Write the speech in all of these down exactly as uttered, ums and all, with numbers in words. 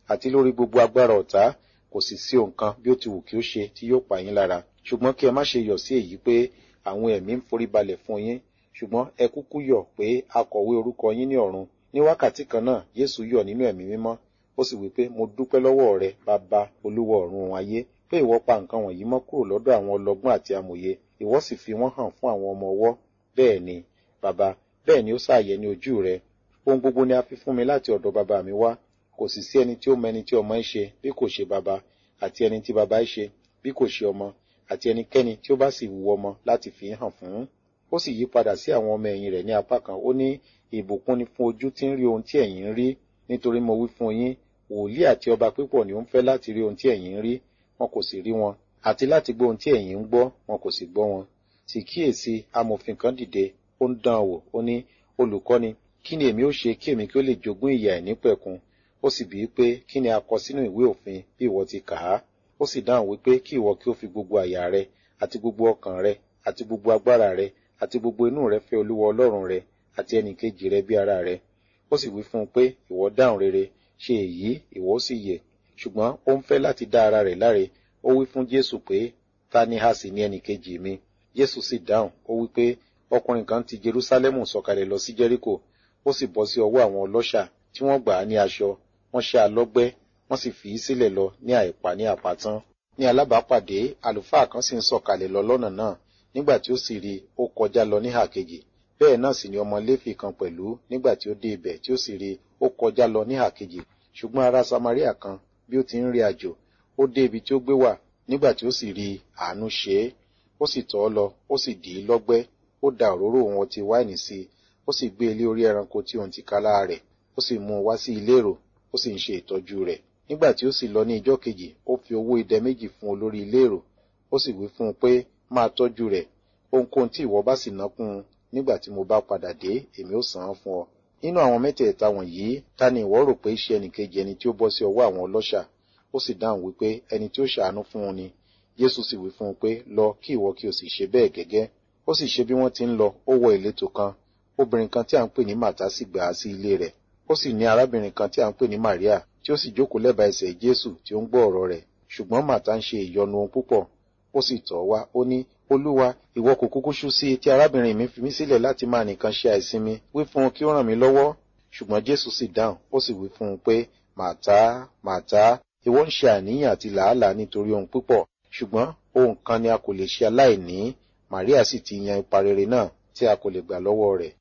àti lórí gbogbo agbára ọ̀tá, kò sì sí ohun kan bí ó ti wù kí ó ṣe tí yóò pa yín lára. Ṣùgbọ́n kí ẹ má ṣe yọ̀ sí èyí pé àwọn ẹ̀mí ń foríbalẹ̀ fún yín, ṣùgbọ́n ẹ kúkú yọ̀ pé a kọ̀wé orúkọ yín ní ọ̀run. Ní wákàtí kan náà, Jésù yọ̀ nínú ẹ̀mí mímọ́, ó sì wí pé, mo dúpẹ́ lọ́wọ́ rẹ, Baba, Olúwa ọ̀run òun ayé, pé ìwọ pa nǹkan wọ̀nyí mọ́ kúrò lọ́dọ̀ àwọn ọlọ́gbọ́n àti amòye, ìwọ sì fi wọ́n hàn fún àwọn ọmọ ọwọ́. Bẹ́ẹ̀ ni, Baba, bẹ́ẹ̀ ni ó sààyè ní ojú rẹ. Ohun gbogbo ni a fi fún mi láti ọ̀dọ̀ Baba mi wá. Kò sì sí ẹni tí ó mọ ẹni tí ọmọ ń ṣe bí kò ṣe Baba, àti ẹni tí Baba ń ṣe bí kò ṣe ọmọ, àti ẹnikẹ́ni tí ó bá sì wu ọmọ láti fi hàn fún. Ó sì yí padà sí àwọn ọmọ ẹ̀yìn rẹ̀ ní apá kan, ó ní, ìbùkún ni fún ojú tí ń rí ohun tí ẹ̀yin ń rí, nítorí mo wí fún yín, wòlíì àti ọba pípọ̀ ni ó ń fẹ́ láti rí ohun tí ẹ̀yin ń rí, wọn kò sì rí wọn, àti láti gbọ́ ohun tí ẹ̀yin ń gbọ́, wọn kò sì gbọ́ wọn. Sì kíyèsí, amòfin kan dìde, ó ń dán wò, ó ní, olùkọ́ni, kí ni èmi ó ṣe kí èmi kí ó lè jogún ìyè àìnípẹ̀kun? Ó sì bíi pé, kí ni a kọ sínú ìwé òfin bí ìwọ ti kà á? Ó sì dáhùn wípé, kí ìwọ kí ó fi gbogbo àyà rẹ, àti gbogbo ọkàn rẹ, àti gbogbo agbára rẹ, àti gbogbo inú rẹ fẹ́ Olúwa Ọlọ́run rẹ, àti ẹnìkejì rẹ bí ara rẹ. Ó sì wí fún un pé, ìwọ dáhùn rere, ṣe èyí, ìwọ ó sì yè. Ṣùgbọ́n ó ń fẹ́ láti dá ara rẹ̀ láre, ó wí fún Jésù pé, ta ni ha sì ní ẹnìkejì mi? Jésù sì dáhùn, ó wí pé, ọkùnrin kan ti Jerúsálẹ́mù sọ̀kalẹ̀ lọ sí Jẹ́ríkò, ó sì bọ́ sí ọwọ́ àwọn ọlọ́ṣà, tí wọ́n gbà á ní aṣọ, wọ́n ṣá a lọ́gbẹ́, wọ́n sì fi í sílẹ̀ lọ ní àìpa ní àpatán. Ní alábàápàdé, àlùfáà kan sì ń sọ̀kalẹ̀ lọ lọ́nà náà, nígbà tí ó sì rí i, ó kọjá lọ níhà kejì. Bẹ́ẹ̀ náà sì ni ọmọ Léfì kan pẹ̀lú, nígbà tí ó dé ibẹ̀ tí ó sì rí i, ó kọjá lọ níhà kejì. Ṣùgbọ́n ará Samaria kan, bí ó ti ń rí àjò, ó dé ibi tí ó gbé wà, nígbà tí ó sì rí i, àánú ṣe é. Ó sì tọ̀ ọ́ lọ, ó sì dì í lọ́gbẹ́, ó da òróró òun ọtí wáìnì sí i, ó sì gbé e lé orí ẹranko tí òun tìkálára rẹ̀, ó sì mú un wá sí ilé èrò, ó sì ń ṣe ìtọ́jú rẹ̀. Nígbà tí ó sì lọ ní ijọ́ kejì, ó fi owó idẹ méjì fún olórí ilé èrò, ó sì wí fún un pé, máa tọ́jú rẹ̀, ohunkóhun tí ìwọ bá sì ná kún un, nígbà tí mo bá padà dé, èmi ó san án fún ọ. Nínú àwọn mẹ́tẹ̀ẹ̀ta wọ̀nyí, ta ni ìwọ rò pé ṣe ẹnìkejì ẹni tí ó bọ́ sí ọwọ́ àwọn ọlọ́ṣà? Ó sì dáhùn wípé, ẹni tí ó ṣàánú fún un ni. Jésù sì wí fún un pé, lọ kí ìwọ kí o sì ṣe bẹ́ẹ̀ gẹ́gẹ́. Ó sì ṣe bí wọ́n ti ń lọ, ó wọ ìletò kan. Obìnrin kan tí à ń pè ní Màtá sì gbà á sí ilé rẹ̀. Ó sì ní arábìnrin kan tí à ń pè ní Màríà, tí ó sì jókòó lẹ́bàá ẹsẹ̀ Jésù tí ó ń gbọ́ ọ̀rọ̀ rẹ̀. Ṣùgbọ́n Màtá ń ṣe ìyọnu ohun púpọ̀. Ó sì tọ̀ wá, ó ní, Olúwa, ìwọ kò kúkú ṣú sí tí arábìnrin mi fi mí sílẹ̀ láti máa nìkan ṣe àìsinmi, wí fún un kí ó ràn mí lọ́wọ́. Ṣùgbọ́n Jésù sì dáhùn, ó sì wí fún un pé, Màtá, Màtá, ìwọ ń ṣe àníyàn àti làálàá nítorí ohun púpọ̀, ṣùgbọ́n ohun kan ni a kò lè ṣe aláìní. Màríà sì ti yan ipa rere náà tí a kò lè gbà lọ́wọ́ rẹ̀.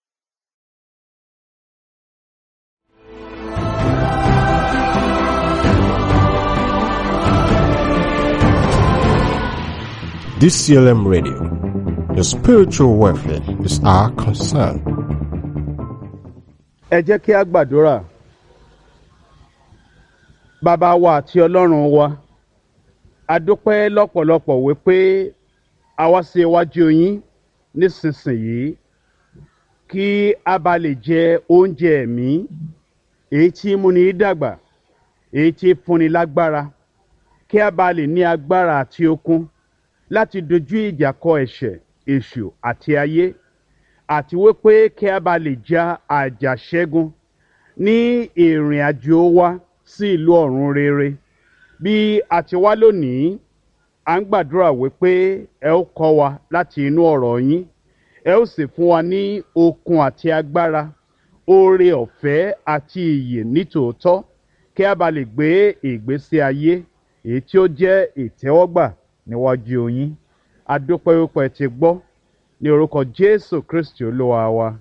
D C L M Radio, your spiritual welfare is our concern. Ẹ jẹ́ kí a gbàdúrà. Bàbá wa àti Ọlọ́run wa, a dúpẹ́ lọ́pọ̀lọpọ̀ wípé a wá sí iwájú yín nísinsìnyí kí a bá lè jẹ oúnjẹ ẹ̀mí, èyí tí múni dàgbà, èyí tí fúnni lágbára, kí a bá lè ní agbára àti okun láti dojú ìjà kọ ẹ̀ṣẹ̀, èṣù àti ayé, àti wípé kí a bá lè ja àjàṣẹ́gun ní ìrìn àjò wa sí ìlú ọ̀run rere. Bí a ti wá lónìí, à ń gbàdúrà wípé ẹ ó kọ́ wa láti inú ọ̀rọ̀ yín, ẹ ó sì fún wa ní okun àti agbára, oore ọ̀fẹ́ àti ìyè nítòótọ́, kí a bá lè gbé ìgbésí ayé èyí tí ó jẹ́ ìtẹ́wọ́gbà níwájú yín. A dúpẹ́ wípé ẹ ti gbọ́, ní orúkọ Jésù Kristi Olúwa wa.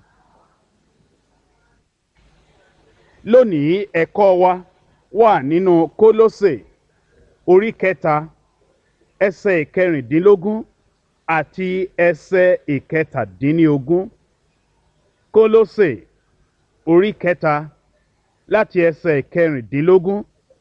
Lónìí ẹ̀kọ́ wa wà nínú Kólósè orí kẹta, ẹsẹ̀ ìkẹrìndínlógún àti ẹsẹ̀ ìkẹtàdínlógún. Kólósè orí kẹta láti ẹsẹ̀ ìkẹrìndínlógún.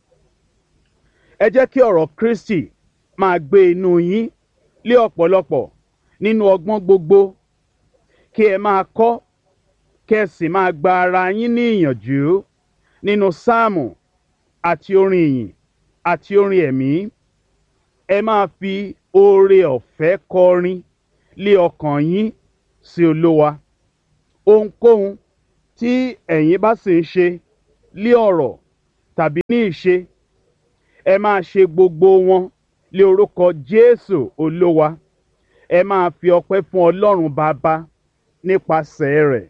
Ẹ jẹ́ kí ọ̀rọ̀ Kristi máa gbé inú yín lé ọ̀pọ̀lọpọ̀ nínú ọgbọ́n gbogbo, kí ẹ máa kọ́, kí ẹ sì máa gba ara yín ní ìyànjú nínú sáàmù àti orin ìyìn àti orin ẹ̀mí. Ẹ máa fi oore ọ̀fẹ́ kọrin lé ọkàn yín sí Olúwa. Ohunkóhun tí ẹ̀yin bá sì ń ṣe lé ọ̀rọ̀ tàbí ní ìṣe, ẹ máa ṣe gbogbo wọn lé orúkọ Jésù Olúwa. Ẹ máa fi ọpẹ́ fún Ọlọ́run Baba nípasẹ̀ rẹ̀.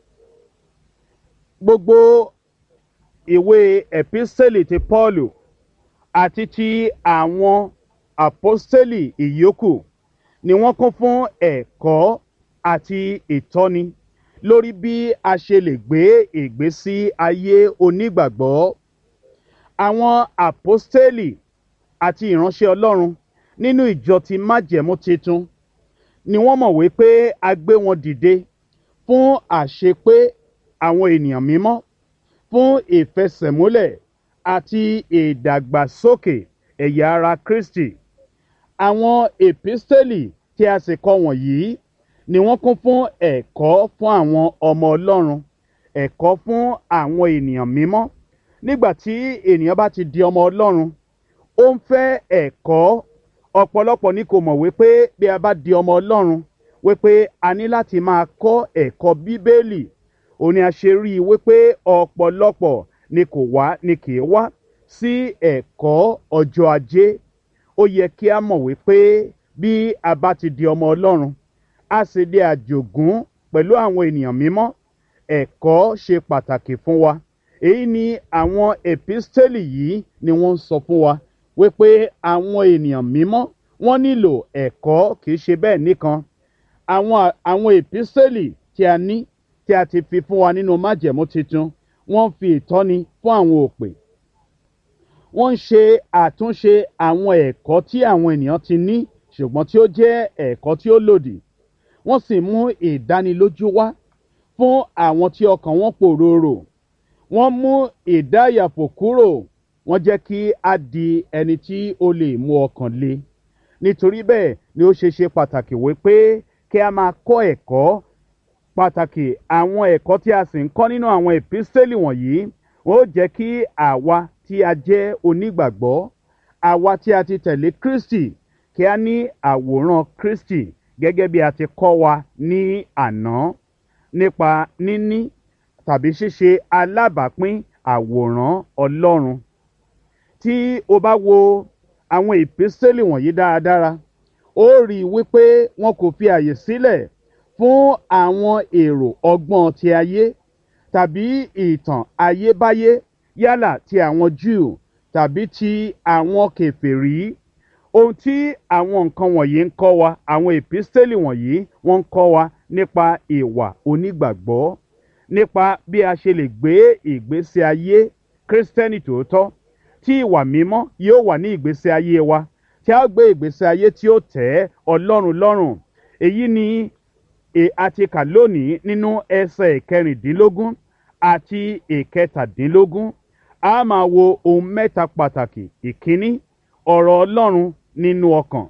Gbogbo ìwé ẹ̀písítélì ti Pọ́ọ̀lù àti ti àwọn àpọ́stélì ìyókù ni wọ́n kún fún ẹ̀kọ́ àti ìtọ́ni lórí bí a ṣe lè gbé ìgbésí ayé onígbàgbọ́. Àwọn àpọ́stélì àti ìránṣẹ́ Ọlọ́run nínú ìjọ ti májẹ̀mú titun ni wọ́n mọ̀ wípé a gbé wọn dìde fún àṣepé àwọn ènìyàn mímọ́, fún ìfẹsẹ̀múlẹ̀ àti ìdàgbàsókè ẹ̀yà ara Kristi. Àwọn èpísítélì tí a sì kọ wọ̀nyí ni wọ́n kún fún ẹ̀kọ́ fún àwọn ọmọ Ọlọ́run, ẹ̀kọ́ fún àwọn ènìyàn mímọ́. Nígbà tí ènìyàn bá ti di ọmọ Ọlọ́run, ó ń fẹ́ ẹ̀kọ́. Ọ̀pọ̀lọpọ̀ ni kò mọ̀ wípé bí a bá di ọmọ Ọlọ́run wípé a ní láti máa kọ́ ẹ̀kọ́ Bíbélì. Ó ní a ṣe rí i wípé ọ̀pọ̀lọpọ̀ ni kò wá ni kì í wá sí ẹ̀kọ́ ọjọ́ ajé. Ó yẹ kí a mọ̀ wípé bí a bá ti di ọmọ Ọlọ́run, a sì di àjogún pẹ̀lú àwọn ènìyàn mímọ́. Ẹ̀kọ́ ṣe pàtàkì fún wa. Èyí ni àwọn èpísítélì yìí ni wọ́n ń sọ fún wa wípé àwọn ènìyàn mímọ́ wọ́n nílò ẹ̀kọ́. Kì í ṣe bẹ́ẹ̀ nìkan. Àwọn àwọn èpísítélì tí a ní tí a ti fi fún wa nínú májẹ̀mú titun, wọ́n fi ìtọ́ni fún àwọn òpè. Wọ́n ń ṣe àtúnṣe àwọn ẹ̀kọ́ tí àwọn ènìyàn ti ní ṣùgbọ́n tí ó jẹ́ ẹ̀kọ́ tí ó lòdì. Wọ́n sì mú ìdánilójú wá fún àwọn tí ọkàn wọn pòròrò. Wọ́n mú ìdáyàfò kúrò. Wọ́n jẹ́ kí a di ẹni tí ó lè mú ọkàn le. Nítorí bẹ́ẹ̀ ni ó ṣe ṣe pàtàkì wípé kí a máa kọ́ ẹ̀kọ́ pàtàkì. Àwọn ẹ̀kọ́ tí a sì ń kọ́ nínú àwọn èpísítélì wọ̀nyí wọ́n ó jẹ́ kí àwa tí a jẹ́ onígbàgbọ́, àwa tí a ti tẹ̀lé Kristi, kí a ní àwòrán Kristi gẹ́gẹ́ bí a ti kọ́ wa ní àná nípa níní tàbí ṣíṣe alábàápín àwòrán Ọlọ́run. Tí o bá wo àwọn èpísítélì wọ̀nyí dáradára, ó rí i wípé wọn kò fi àyè sílẹ̀ fún àwọn èrò ọgbọ́n ti ayé tàbí ìtàn ayébáyé, yálà ti àwọn Júù tàbí ti àwọn kèfèrí. Ohun tí àwọn nǹkan wọ̀nyí ń kọ́ wa, àwọn èpísítélì wọ̀nyí wọ́n ń kọ́ wa nípa ìwà onígbàgbọ́, nípa bí a ṣe lè gbé ìgbésí ayé Kristẹni tòótọ́, tí ìwà mímọ́ yóò wà ní ìgbésí ayé wa, tí a gbé ìgbésí ayé tí ó tẹ́ Ọlọ́run lọ́rùn. Èyí ni a ti kà lónìí nínú ẹsẹ̀ ìkẹrìndínlógún àti ìkẹtàdínlógún. A máa wo ohun mẹ́ta pàtàkì. Ìkíní, ọ̀rọ̀ Ọlọ́run nínú ọkàn.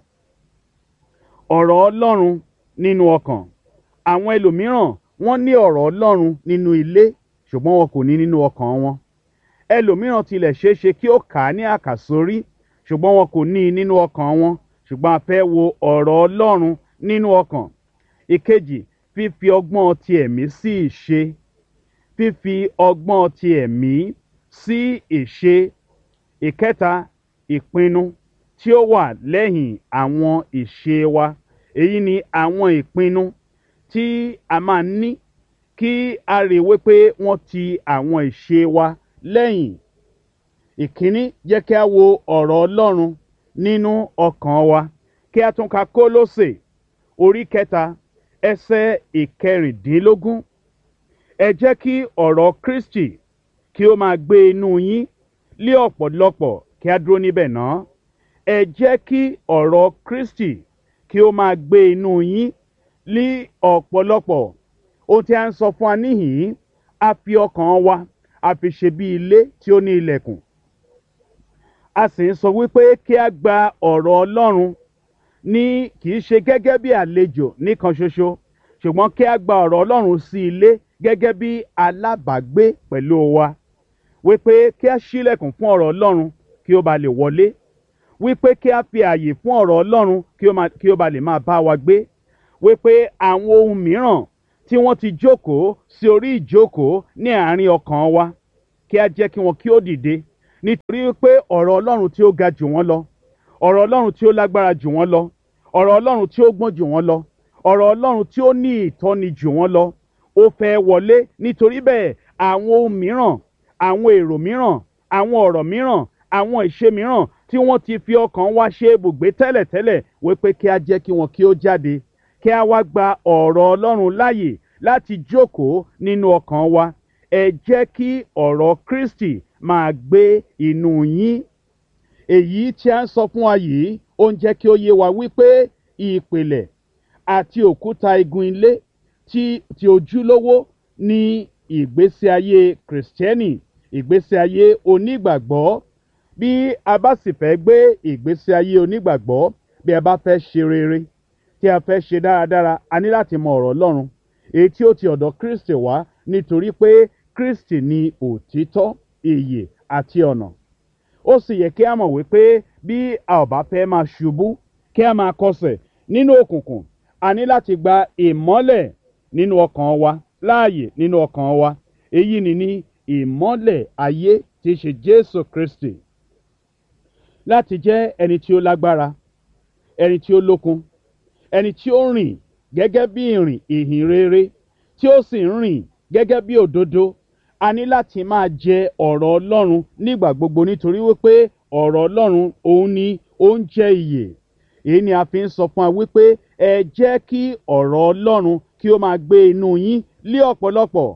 Ọ̀rọ̀ Ọlọ́run nínú ọkàn. Àwọn ẹlòmíràn wọ́n ní ọ̀rọ̀ Ọlọ́run nínú ilé ṣùgbọ́n wọn kò ní nínú ọkàn wọn. Ẹlòmíràn tilẹ̀ ṣeé ṣe kí ó kà á ní àkàsórí ṣùgbọ́n wọn kò ní nínú ọkàn wọn. Ṣùgbọ́n a fẹ́ wo ọ̀rọ̀ Ọlọ́run nínú ọkàn. Ìkejì, fífi ọgbọ́n ti ẹ̀mí sí ìṣe. Fífi ọgbọ́n ti ẹ̀mí sí ìṣe. Ìkẹta, ìpinnu tí ó wà lẹ́yìn àwọn ìṣe wa. Èyí ni àwọn ìpinnu tí a máa ní kí a rí wípé wọ́n ti àwọn ìṣe wa lẹ́yìn. Ìkíní, jẹ́ kí a wo ọ̀rọ̀ Ọlọ́run nínú ọkàn wa. Kí a tún ka Kólósè orí kẹta ẹsẹ̀ ìkẹrìndínlógún. Ẹ jẹ́ kí ọ̀rọ̀ Kristi kí ó máa gbé inú yín lé ọ̀pọ̀lọpọ̀. Kí a dúró níbẹ̀ náà. Ẹ jẹ́ kí ọ̀rọ̀ Kristi kí ó máa gbé inú yín lé ọ̀pọ̀lọpọ̀. Ohun tí a ń sọ fún wa níhìn-ín, a fi ọkàn wa a fi ṣe bí ilé tí ó ní ilẹ̀kùn. A sì ń sọ wípé kí a gba ọ̀rọ̀ Ọlọ́run ní kì í ṣe gẹ́gẹ́ bí àlejò nìkan ṣoṣo, ṣùgbọ́n kí a gba ọ̀rọ̀ Ọlọ́run sí ilé gẹ́gẹ́ bí alábàágbé pẹ̀lú wa. Wípé kí a ṣílẹ̀kùn fún ọ̀rọ̀ Ọlọ́run kí ó ba lè wọlé. Wípé kí a fi ààyè fún ọ̀rọ̀ Ọlọ́run kí ó, kí ó ba lè máa bá wa gbé. Wípé àwọn ohun mìíràn tí wọ́n ti jókòó sí orí ìjókòó ní àárín ọkàn wa, kí a jẹ́ kí wọn kí ó dìde nítorí pé ọ̀rọ̀ ọlọ́run tí ó ga jù wọ́n lọ, ọ̀rọ̀ ọlọ́run tí ó lágbára jù wọ́n lọ, ọ̀rọ̀ ọlọ́run tí ó gbọ́n jù wọ́n lọ, ọ̀rọ̀ ọlọ́run tí ó ní ìtọ́ni jù wọ́n lọ, ó fẹ́ wọlé. Nítorí bẹ́ẹ̀ àwọn ohun mìíràn, àwọn èrò mìíràn, àwọn ọ̀rọ̀ mìíràn, àwọn ìṣe mìíràn tí wọ́n ti fi ọkàn wa ṣe ibùgbé tẹ́lẹ̀tẹ́lẹ̀ wípé kí a jẹ́ kí wọn kí ó jáde, kí a wá gba ọ̀rọ̀ ọlọ́run láàyè láti jókòó nínú ọkàn wa. Ẹ jẹ́ kí ọ̀rọ̀ Kristi máa gbé inú yín. Èyí tí a ń sọ fún wa yìí ó ń jẹ́ kí ó yé wa wípé ìpìlẹ̀ àti òkúta igun ilé tí tí ojúlówó ní ìgbésí ayé Kìrìsìtẹ́nì, ìgbésí ayé onígbàgbọ́. Bí a bá sì fẹ́ gbé ìgbésí ayé onígbàgbọ́, bí a bá fẹ́ ṣe rere, tí a fẹ́ ṣe dáradára, a ní láti mọ ọ̀rọ̀ Ọlọ́run èyí tí ó ti ọ̀dọ̀ Kristi wá, nítorí pé Kristi ni òtítọ́, ìyè àti ọ̀nà. Ó sì yẹ kí a mọ̀ wípé bí a ò bá fẹ́ máa ṣubú, kí a máa kọsẹ̀ nínú òkùnkùn, a ní láti gba ìmọ́lẹ̀ nínú ọkàn wa, láàyè nínú ọkàn wa. Èyí ni ní ìmọ́lẹ̀ ayé tí í ṣe Jésù Kristi. Láti jẹ́ ẹni tí ó lágbára, ẹni tí ó lókun, ẹni tí ó rìn gẹ́gẹ́ bí ìrìn ìhìn rere, tí ó sì ń rìn gẹ́gẹ́ bí òdodo, a ní láti máa jẹ ọ̀rọ̀ Ọlọ́run nígbà gbogbo, nítorí wípé ọ̀rọ̀ Ọlọ́run òun ni ó ń jẹ́ ìyè. Èyí ni a fi ń sọ fún wa wípé ẹ jẹ́ kí ọ̀rọ̀ Ọlọ́run kí ó máa gbé inú yín lé ọ̀pọ̀lọpọ̀.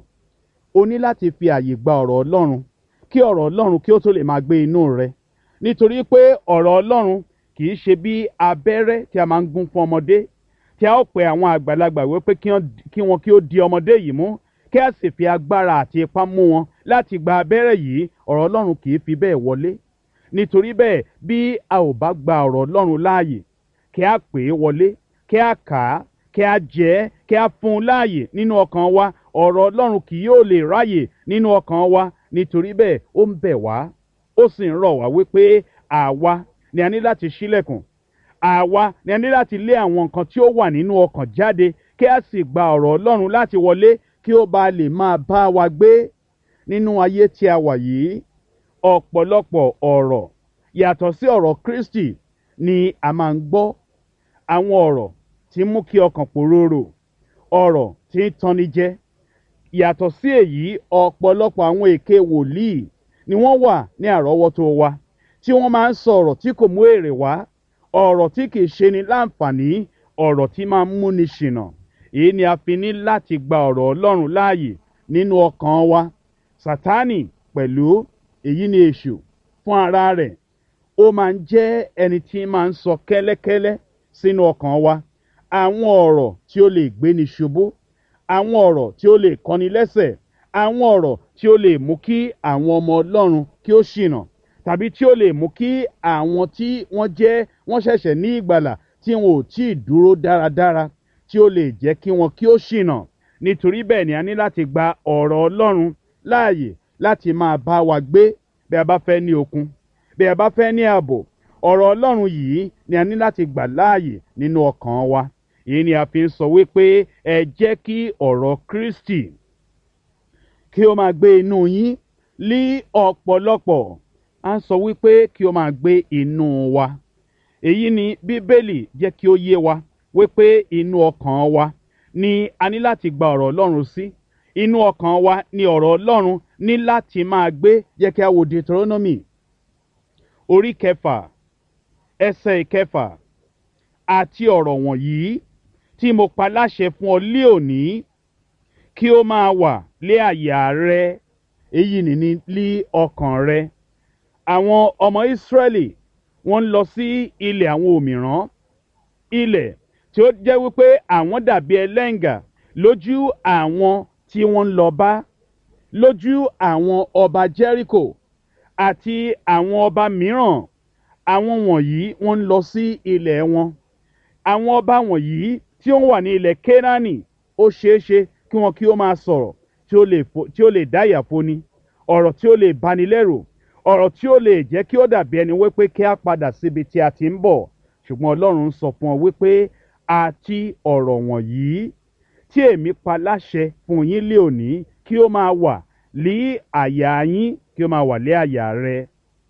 O ní láti fi àyè gba ọ̀rọ̀ Ọlọ́run kí ọ̀rọ̀ Ọlọ́run kí ó tó lè máa gbé inú rẹ. Nítorí pé ọ̀rọ̀ Ọlọ́run kì í ṣe bí abẹ́rẹ́ tí a máa ń gún fún ọmọdé, tí a ó pe àwọn àgbàlagbà wípé kí wọn kí ó di ọmọdé yìí mú, kí a sì fi agbára àti ipá mú wọn láti gba abẹ́rẹ́ yìí. Ọ̀rọ̀ Ọlọ́run kì í fi bẹ́ẹ̀ wọlé. Nítorí bẹ́ẹ̀ bí a ò bá gba ọ̀rọ̀ Ọlọ́run láàyè, kí a pè é wọlé, kí a kà á, kí a jẹ ẹ́, kí a fún un láàyè nínú ọkàn wa, ọ̀rọ̀ Ọlọ́run kì yóò lè ráyè nínú ọkàn wa. Nítorí bẹ́ẹ̀ ó ń bẹ̀ wá, ó sì ń rọ̀ wá wípé àwa ni a ní láti ṣílẹ̀kùn, àwa ni a ní láti lé àwọn nǹkan tí ó wà nínú ọkàn jáde, kí a sì gba ọ̀rọ̀ Ọlọ́run láti wọlé, kí ó bá lè máa bá wa gbé nínú ayé tí a wà yìí. Ọ̀pọ̀lọpọ̀ ọ̀rọ̀ yàtọ̀ sí ọ̀rọ̀ Kristi ni a máa ń gbọ́. Àwọn ọ̀rọ̀ tí mú kí ọkàn pòróró, ọ̀rọ̀ tí ń tanni jẹ. Yàtọ̀ sí èyí, ọ̀pọ̀lọpọ̀ àwọn èké wòlíì ni wọ́n wà ní àrọ́wọ́tó wa, tí wọ́n máa ń sọ ọ̀rọ̀ tí kò mú èrè wá, ọ̀rọ̀ tí kì í ṣe ni láǹfààní, ọ̀rọ̀ tí máa ń múni ṣìnà. Èyí ni a fi ní láti gba ọ̀rọ̀ Ọlọ́run láàyè nínú ọkàn wa. Sátánì pẹ̀lú, èyí ni èṣù fún ara rẹ̀, ó máa ń jẹ́ ẹni tí máa ń sọ kẹ́lẹ́kẹ́lẹ́ sínú ọkàn wa àwọn ọ̀rọ̀ tí ó lè gbéni ṣubú, àwọn ọ̀rọ̀ tí ó lè kọni lẹ́sẹ̀, àwọn ọ̀rọ̀ tí ó lè mú kí àwọn ọmọ Ọlọ́run kí ó ṣìnà, tàbí tí ó lè mú kí àwọn tí wọ́n jẹ́ wọ́n ṣẹ̀ṣẹ̀ ní ìgbàlà tí wọn ò tí ì dúró dáradára, tí ó lè jẹ́ kí wọn kí ó ṣìnà. Nítorí bẹ́ẹ̀ ni a ní láti gba ọ̀rọ̀ Ọlọ́run láàyè láti máa bá wa gbé bí a bá fẹ́ ní okun, bí a bá fẹ́ ní ààbò. Ọ̀rọ̀ Ọlọ́run yìí ni a ní láti gbà láàyè nínú ọkàn wa. Èyí ni a fi ń sọ wípé ẹ jẹ́ kí ọ̀rọ̀ Kristi kí ó máa gbé inú yín lí ọ̀pọ̀lọpọ̀. A ń sọ wípé kí ó máa gbé inú wa. Èyí ni Bíbélì jẹ́ kí ó yé wa wípé inú ọkàn wa ni a ní láti gba ọ̀rọ̀ Ọlọ́run sí. Inú ọkàn wa ni ọ̀rọ̀ Ọlọ́run ní láti máa gbé. Jẹ́ kí a wo Deuteronomy orí kẹfà ẹsẹ̀ ìkẹfà. Àti ọ̀rọ̀ wọ̀nyí tí mo pa láṣẹ fún ọ lé òní kí ó máa wà lé àyà rẹ. Èyí ni ní lí ọkàn rẹ. Àwọn ọmọ Ísírẹ́lì wọ́n ń lọ sí ilẹ̀ àwọn òmìrán, ilẹ̀ tí ó jẹ́ wípé àwọn dàbí ẹlẹ́ǹgà lójú àwọn tí wọ́n ń lọ bá, lójú àwọn ọba Jẹ́ríkò àti àwọn ọba mìíràn. Àwọn wọ̀nyí wọ́n ń lọ sí ilẹ̀ wọn. Àwọn ọba wọ̀nyí tí ó wà ní ilẹ̀ Kénáánì, ó ṣeéṣe kí wọn kí ó máa sọ̀rọ̀ tí ó lè tí ó lè dá ìyàfóni, ọ̀rọ̀ tí ó lè bani lẹ́rù, ọ̀rọ̀ tí ó lè jẹ́ kí ó dàbí ẹni wípé kí a padà síbi tí a ti ń bọ̀. Ṣùgbọ́n Ọlọ́run sọ fún ọ wípé àti ọ̀rọ̀ wọ̀nyí tí èmi pa láṣẹ fún yín lé òní kí ó máa wà lé àyà yín, kí ó máa wà lé àyà rẹ.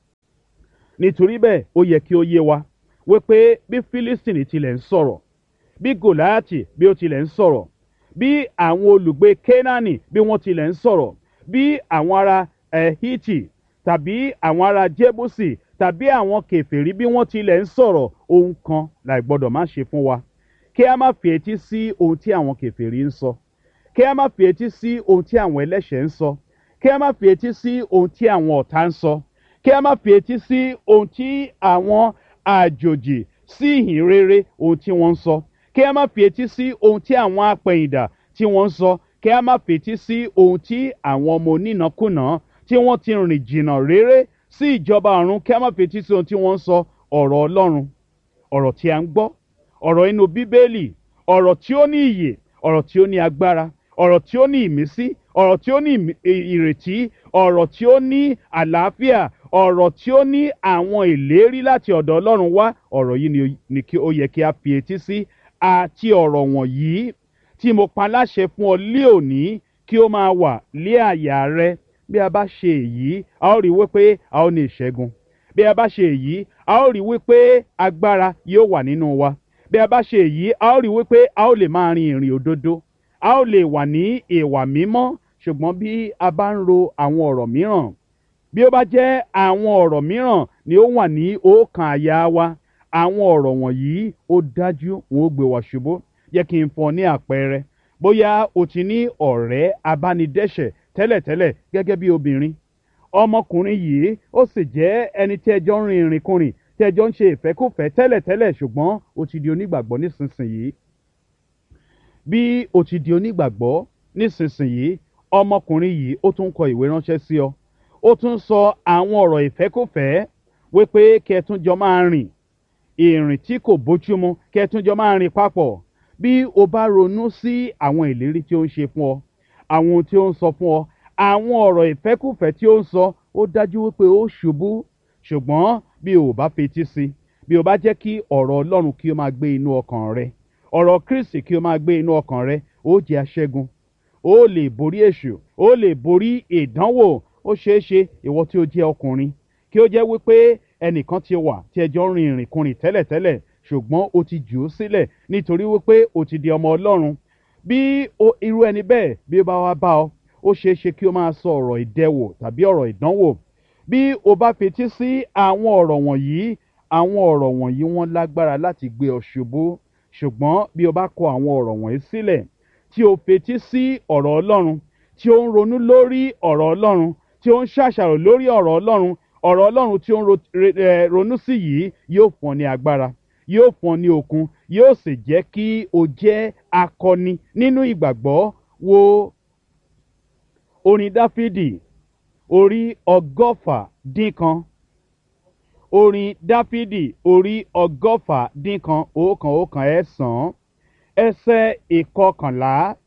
nítorí bẹ́ẹ̀ ó yẹ kí ó yé wa wípé bí Fílístìnì tilẹ̀ ń sọ̀rọ̀, bí Gòláàtì bí ó tilẹ̀ ń sọ̀rọ̀, bí àwọn olùgbé Kénáánì bí wọ́n tilẹ̀ ń sọ̀rọ̀, bí àwọn ará Hítì tàbí àwọn ará Jébúsì tàbí àwọn kèfèrí bí wọ́n tilẹ̀ ń sọ̀rọ̀, ohun kan láì gbọ́dọ̀ má ṣe fún wa: kí a má fi etí sí ohun tí àwọn kèfèrí ń sọ, kí a má fi etí sí ohun tí àwọn ẹlẹ́ṣẹ̀ ń sọ, kí a má fi etí sí ohun tí àwọn ọ̀tá ń sọ, kí a má fi etí sí ohun tí àwọn àjòjì sí ìhìn rere ohun tí wọ́n ń sọ, kí a má fi etí sí ohun tí àwọn apẹ̀yìndà tí wọ́n ń sọ, kí a má fi etí sí ohun tí àwọn ọmọ onínàkúnà tí wọ́n ti rìn jìnnà réré sí ìjọba ọ̀run, kí a má fi etí sí ohun tí wọ́n ń sọ. Ọ̀rọ̀ Ọlọ́run, ọ̀rọ̀ tí a ń gbọ́, ọ̀rọ̀ inú Bíbélì, ọ̀rọ̀ tí ó ní ìyè, ọ̀rọ̀ tí ó ní agbára, ọ̀rọ̀ tí ó ní ìmísí, ọ̀rọ̀ tí ó ní ìrètí, ọ̀rọ̀ tí ó ní àlàáfíà, ọ̀rọ̀ tí ó ní àwọn ìlérí láti ọ̀dọ̀ Ọlọ́run wá. Ọ̀rọ̀ yìí ni kí ó yẹ kí a fi etí sí, àti ọ̀rọ̀ wọ̀nyí tí mo pa láṣẹ fún ọ lé òní kí ó máa wà lé àyà rẹ. Bí a bá ṣe èyí, a ó rí wípé a ó ní ìṣẹ́gun. Bí a bá ṣe èyí, a ó rí wípé agbára yóò wà nínú wa. Bí a bá ṣe èyí, a ó rí wípé a ó lè máa rin ìrìn òdodo, a ó lè wà ní ìwà mímọ́. Ṣùgbọ́n bí a bá ń ro àwọn ọ̀rọ̀ mìíràn, bí ó bá jẹ́ àwọn ọ̀rọ̀ mìíràn ni ó wà ní ọkàn àyà wa, àwọn ọ̀rọ̀ wọ̀nyí ó dájú wọn ó gbé wa ṣubú. Jẹ́ kí n fún ọ ní àpẹẹrẹ. Bóyá o ti ní ọ̀rẹ́ abánidẹ́ṣẹ̀ tẹ́lẹ̀tẹ́lẹ̀ gẹ́gẹ́ bí obìnrin. Ọmọkùnrin yìí ó sì jẹ́ ẹni tí ẹjọ́ ń rin ìrìnkúrìn, tí ẹjọ́ ń ṣe ìfẹ́kùfẹ́ tẹ́lẹ̀tẹ́lẹ̀, ṣùgbọ́n ó ti di onígbàgbọ́ nísinsìnyí. Bí o ti di onígbàgbọ́ nísinsìnyí, ọmọkùnrin yìí ó tún kọ ìwé ránṣẹ́ sí ọ. Ó tún sọ àwọn ọ̀rọ̀ ìfẹ́kùfẹ́ wípé kí ẹ tún jọ máa rìn ìrìn tí kò bójúmu, kí ẹ tún jọ máa rìn papọ̀. Bí o bá ronú sí àwọn ìlérí tí ó ń ṣe fún ọ, àwọn ohun tí ó ń sọ fún ọ, àwọn ọ̀rọ̀ ìfẹ́kùfẹ́ tí ó ń sọ, ó dájú wípé ó ṣubú. Ṣùgbọ́n bí o bá fetí sí, bí o bá jẹ́ kí ọ̀rọ̀ Ọlọ́run kí ó máa gbé inú ọkàn rẹ, ọ̀rọ̀ Kristi kí ó máa gbé inú ọkàn rẹ, ó jẹ́ aṣẹ́gun. Ó lè borí èṣù, ó lè borí ìdánwò. Ó ṣeé ṣe ìwọ tí ó jẹ́ ọkùnrin kí ó jẹ́ wípé ẹnìkan ti wà tí ẹjọ́ ń rin ìrìnkúrìn tẹ́lẹ̀tẹ́lẹ̀, ṣùgbọ́n ó ti jù ú sílẹ̀ nítorí wípé ó ti di ọmọ Ọlọ́run. Bí irú ẹni bẹ́ẹ̀ bí ó bá wá bá ọ, ó ṣeé ṣe kí ó máa sọ ọ̀rọ̀ ìdẹwò tàbí ọ̀rọ̀ ìdánwò. Bí o bá fetí sí àwọn ọ̀rọ̀ wọ̀nyí, àwọn ọ̀rọ̀ wọ̀nyí wọ́n lágbára láti gbé ọ ṣubú. Ṣùgbọ́n bí o bá kọ àwọn ọ̀rọ̀ wọ̀nyí sílẹ̀, tí o fetí sí ọ̀rọ̀ Ọlọ́run, tí ó ń ronú lórí ọ̀rọ̀ Ọlọ́run, tí ó ń ṣàṣàrò lórí ọ̀rọ̀ Ọlọ́run, ọ̀rọ̀ Ọlọ́run tí ó ń ronú sí yìí yóò fún ọ ní agbára, yóò fún ọ ní okun, yóò sì jẹ́ kí o jẹ́ akọni nínú ìgbàgbọ́. Wo orin Dáfídì orí ọgọ́fà dín kan. Orin Dáfídì orí ọgọ́fà dín kan, òókan òókan ẹ̀sán, ẹsẹ̀ ìkọkànlá.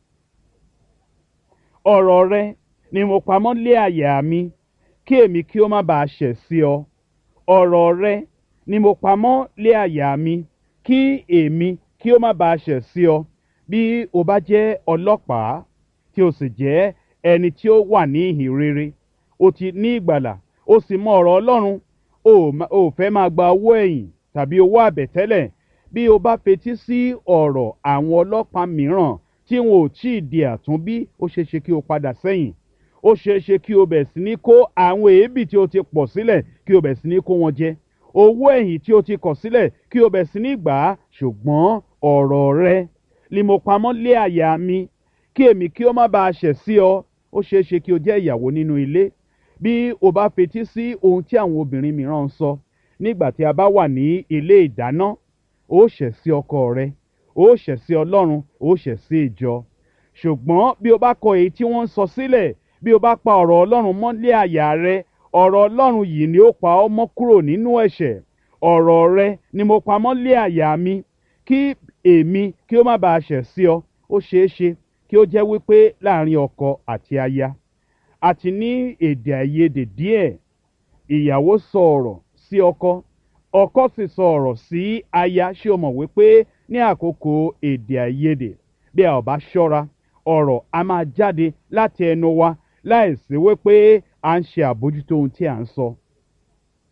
Ọ̀rọ̀ rẹ ni mo pamọ́ lé àyà mi, kí èmi kí ó má bàa ṣẹ̀ sí ọ. Ọ̀rọ̀ rẹ ni mo pamọ́ lé àyà mi, kí èmi kí ó má bàa ṣẹ̀ sí ọ. Bí o bá jẹ́ ọlọ́pàá tí o sì jẹ́ ẹni tí ó wà ní ìhìn rere, o ti ní ìgbàlà, o sì mọ ọ̀rọ̀ Ọlọ́run, o ò fẹ́ máa gba owó ẹ̀yìn tàbí owó àbẹ̀tẹ́lẹ̀. Bí o bá fetí sí ọ̀rọ̀ àwọn ọlọ́pàá mìíràn tí wọn ò tí ì di àtúnbí, ó ṣeé ṣe kí o padà sẹ́yìn. Ó ṣeé ṣe kí o bẹ̀ sí ní kó àwọn èébì tí o ti pọ̀ sílẹ̀ kí o bẹ̀ sí ní kó wọn jẹ. Owó ẹ̀yìn tí o ti kọ̀ sílẹ̀ kí o bẹ̀ sí ní gbà á. Ṣùgbọ́n ọ̀rọ̀ rẹ ni mo pamọ́ lé àyà mi, kí èmi kí ó má bàa ṣẹ̀ sí ọ. Ó ṣeé ṣe kí o jẹ́ ìyàwó nínú ilé. Bí o bá fetí sí ohun tí àwọn obìnrin mìíràn ń sọ nígbà tí a bá wà ní ilé ìdáná, ó ṣẹ̀ sí ọkọ rẹ, ó ṣẹ̀ sí Ọlọ́run, ó ṣẹ̀ sí ìjọ. Ṣùgbọ́n bí o bá kọ èyí tí wọ́n ń sọ sílẹ̀, bí o bá pa ọ̀rọ̀ Ọlọ́run mọ́ lé àyà rẹ, ọ̀rọ̀ Ọlọ́run yìí ni ó pa ọ́ mọ́ kúrò nínú ẹ̀ṣẹ̀. Ọ̀rọ̀ rẹ ni mo pa mọ́ lé àyà mi, kí èmi kí ó má bàa ṣẹ̀ sí ọ. Ó ṣeé ṣe kí ó jẹ́ wípé láàrin ọkọ àti aya àti ní èdè àìyedè díẹ̀, ìyàwó sọ ọ̀rọ̀ sí ọkọ, ọkọ sì sọ ọ̀rọ̀ sí aya. Ṣé o mọ̀ wípé ní àkókò èdè àìyedè, bí a ò bá ṣọ́ra, ọ̀rọ̀ a máa jáde láti ẹnu wa láìsí wípé à ń ṣe àbójútó ohun tí à ń sọ.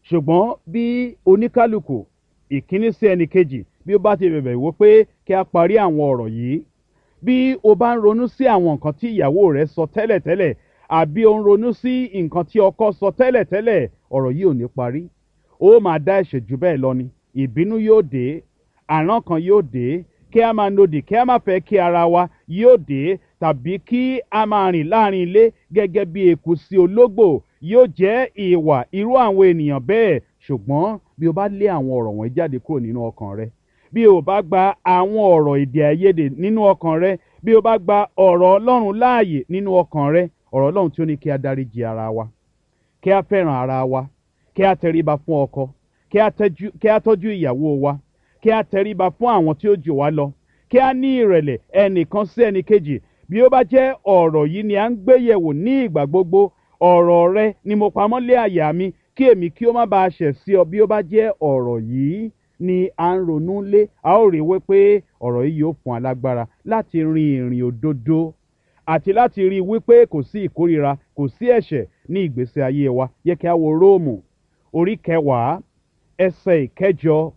ṣùgbọ́n bí oníkálukú ìkíní sí ẹnì kejì bí ó bá ti bẹ̀bẹ̀ wò pé kí a parí àwọn ọ̀rọ̀ yìí, bí o bá ń ronú sí àwọn nǹkan tí ìyàwó rẹ sọ tẹ́lẹ̀tẹ́lẹ̀ àbí o ń ronú sí nǹkan tí ọkọ sọ tẹ́lẹ̀tẹ́lẹ̀, ọ̀rọ̀ yìí ò ní parí. Ó máa dá ẹ̀ṣẹ̀ jù bẹ́ẹ̀ lọ ni. Ìbínú yóò dé, àrán kan yóò dé, kí a máa nodì, kí a máa fẹ́ kí ara wa yóò dé, tàbí kí a máa rìn láàrin ilé gẹ́gẹ́ bí eku sí ológbò yóò jẹ́ ìwà irú àwọn ènìyàn bẹ́ẹ̀. Ṣùgbọ́n bí o bá lé àwọn ọ̀rọ̀ wọ̀nyí jáde kúrò nínú ọkàn rẹ, bí o bá gba àwọn ọ̀rọ̀ èdè àìyedè nínú ọkàn rẹ, bí o bá gba ọ̀rọ̀ Ọlọ́run láàyè nínú ọkàn rẹ, ọ̀rọ̀ Ọlọ́run tí ó ní kí a dáríjì ara wa, kí a fẹ́ràn ara wa, kí a tẹríba fún ọkọ, kí a tẹ́jú- kí a tọ́jú ìyàwó wa, kí a tẹríba fún àwọn tí ó jù wá lọ, kí a ní ìrẹ̀lẹ̀ ẹnìkan sí ẹnìkejì. Bí ó bá jẹ́ ọ̀rọ̀ yìí ni à ń gbé yẹ̀wò ní ìgbà gbogbo, ọ̀rọ̀ rẹ ni mo pamọ́ lé àyà mi, kí èmi kí ó má baà ṣẹ̀ sí ọ. Bí ó bá jẹ́ ọ̀rọ̀ yìí ni à ń ronú lé, a ó rí wípé ọ̀rọ̀ yìí yóò fún alágbára láti rin ìrìn òdodo àti láti rí wípé kò sí ìkórìíra, kò sí ẹ̀ṣẹ̀ ní ìgbésí ayé wa. Yẹ kí a wo Róòmù orí kẹwàá ẹsẹ̀ ìkẹjọ.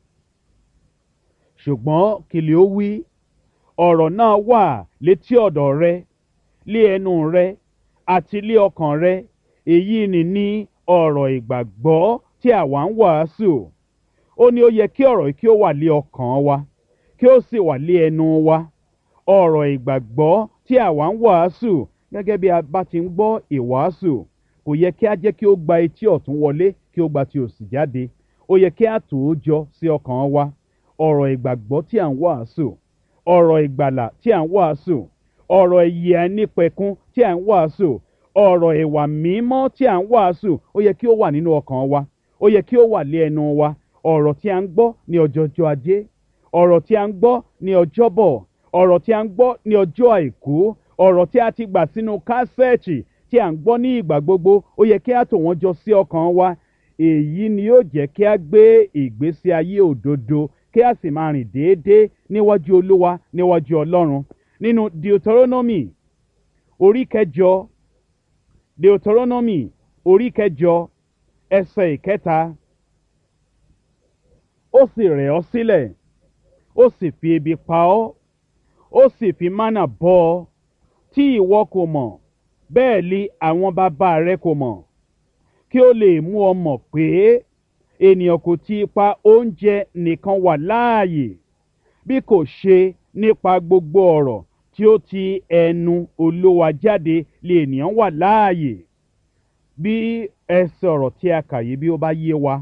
Ṣùgbọ́n kí ni ó wí? Ọ̀rọ̀ náà wà létí ọ̀dọ̀ rẹ, lé ẹnu rẹ àti lé ọkàn rẹ. Èyí ni ní ọ̀rọ̀ ìgbàgbọ́ tí àwa ń wàásù. Ó ní ó yẹ kí ọ̀rọ̀ yìí kí ó wà lé ọkàn wa, kí ó sì wà lé ẹnu wa. Ọ̀rọ̀ ìgbàgbọ́ tí àwa ń wàásù, gẹ́gẹ́ bí a bá ti ń gbọ́ ìwàásù, kò yẹ kí a jẹ́ kí ó gba etí ọ̀tún wọlé kí ó gba ti òsì jáde. Ó yẹ kí a tò ó jọ sí ọkàn wa. Ọ̀rọ̀ ìgbàgbọ́ tí à ń wàásù, ọ̀rọ̀ ìgbàlà tí à ń wàásù, ọ̀rọ̀ ìyè àìnípẹ̀kun tí à ń wàásù, ọ̀rọ̀ ìwà mímọ́ tí à ń wàásù, ó yẹ kí ó wà nínú ọkàn wa, ó yẹ kí ó wà lé ẹnu wa. Ọ̀rọ̀ tí à ń gbọ́ ní ọjọ́jọ́ ajé, ọ̀rọ̀ tí à ń gbọ́ ní ọjọ́bọ̀, ọ̀rọ̀ tí à ń gbọ́ ní ọjọ́ àìkú, ọ̀rọ̀ tí a ti gbà sínú kásẹ̀ẹ̀tì tí à ń gbọ́ ní ìgbà gbogbo, ó yẹ kí a tò wọ́n jọ sí ọkàn wa. Èyí ni yóò jẹ́ kí a gbé ìgbésí ayé òdodo, kí a sì máa rìn déédéé níwájú Olúwa, níwájú Ọlọ́run. Nínú Deuteronomy orí kẹjọ, Deuteronomy orí kẹjọ ẹsẹ̀ ìkẹta. Ó sì rẹ̀ ọ́ sílẹ̀, ó sì fi ebi pa ọ́, ó sì fi mánà bọ́ ọ, tí ìwọ kò mọ̀, bẹ́ẹ̀ li àwọn bàbá rẹ kò mọ̀, kí ó lè mú ọ mọ̀ pé ènìyàn kò ti ipa oúnjẹ nìkan wà láàyè, bí kò ṣe nípa gbogbo ọ̀rọ̀ tí ó ti ẹnu Olúwa jáde lè ènìyàn wà láàyè. Bí ẹsẹ̀ ọ̀rọ̀ tí a kà yìí bí ó bá yé wa,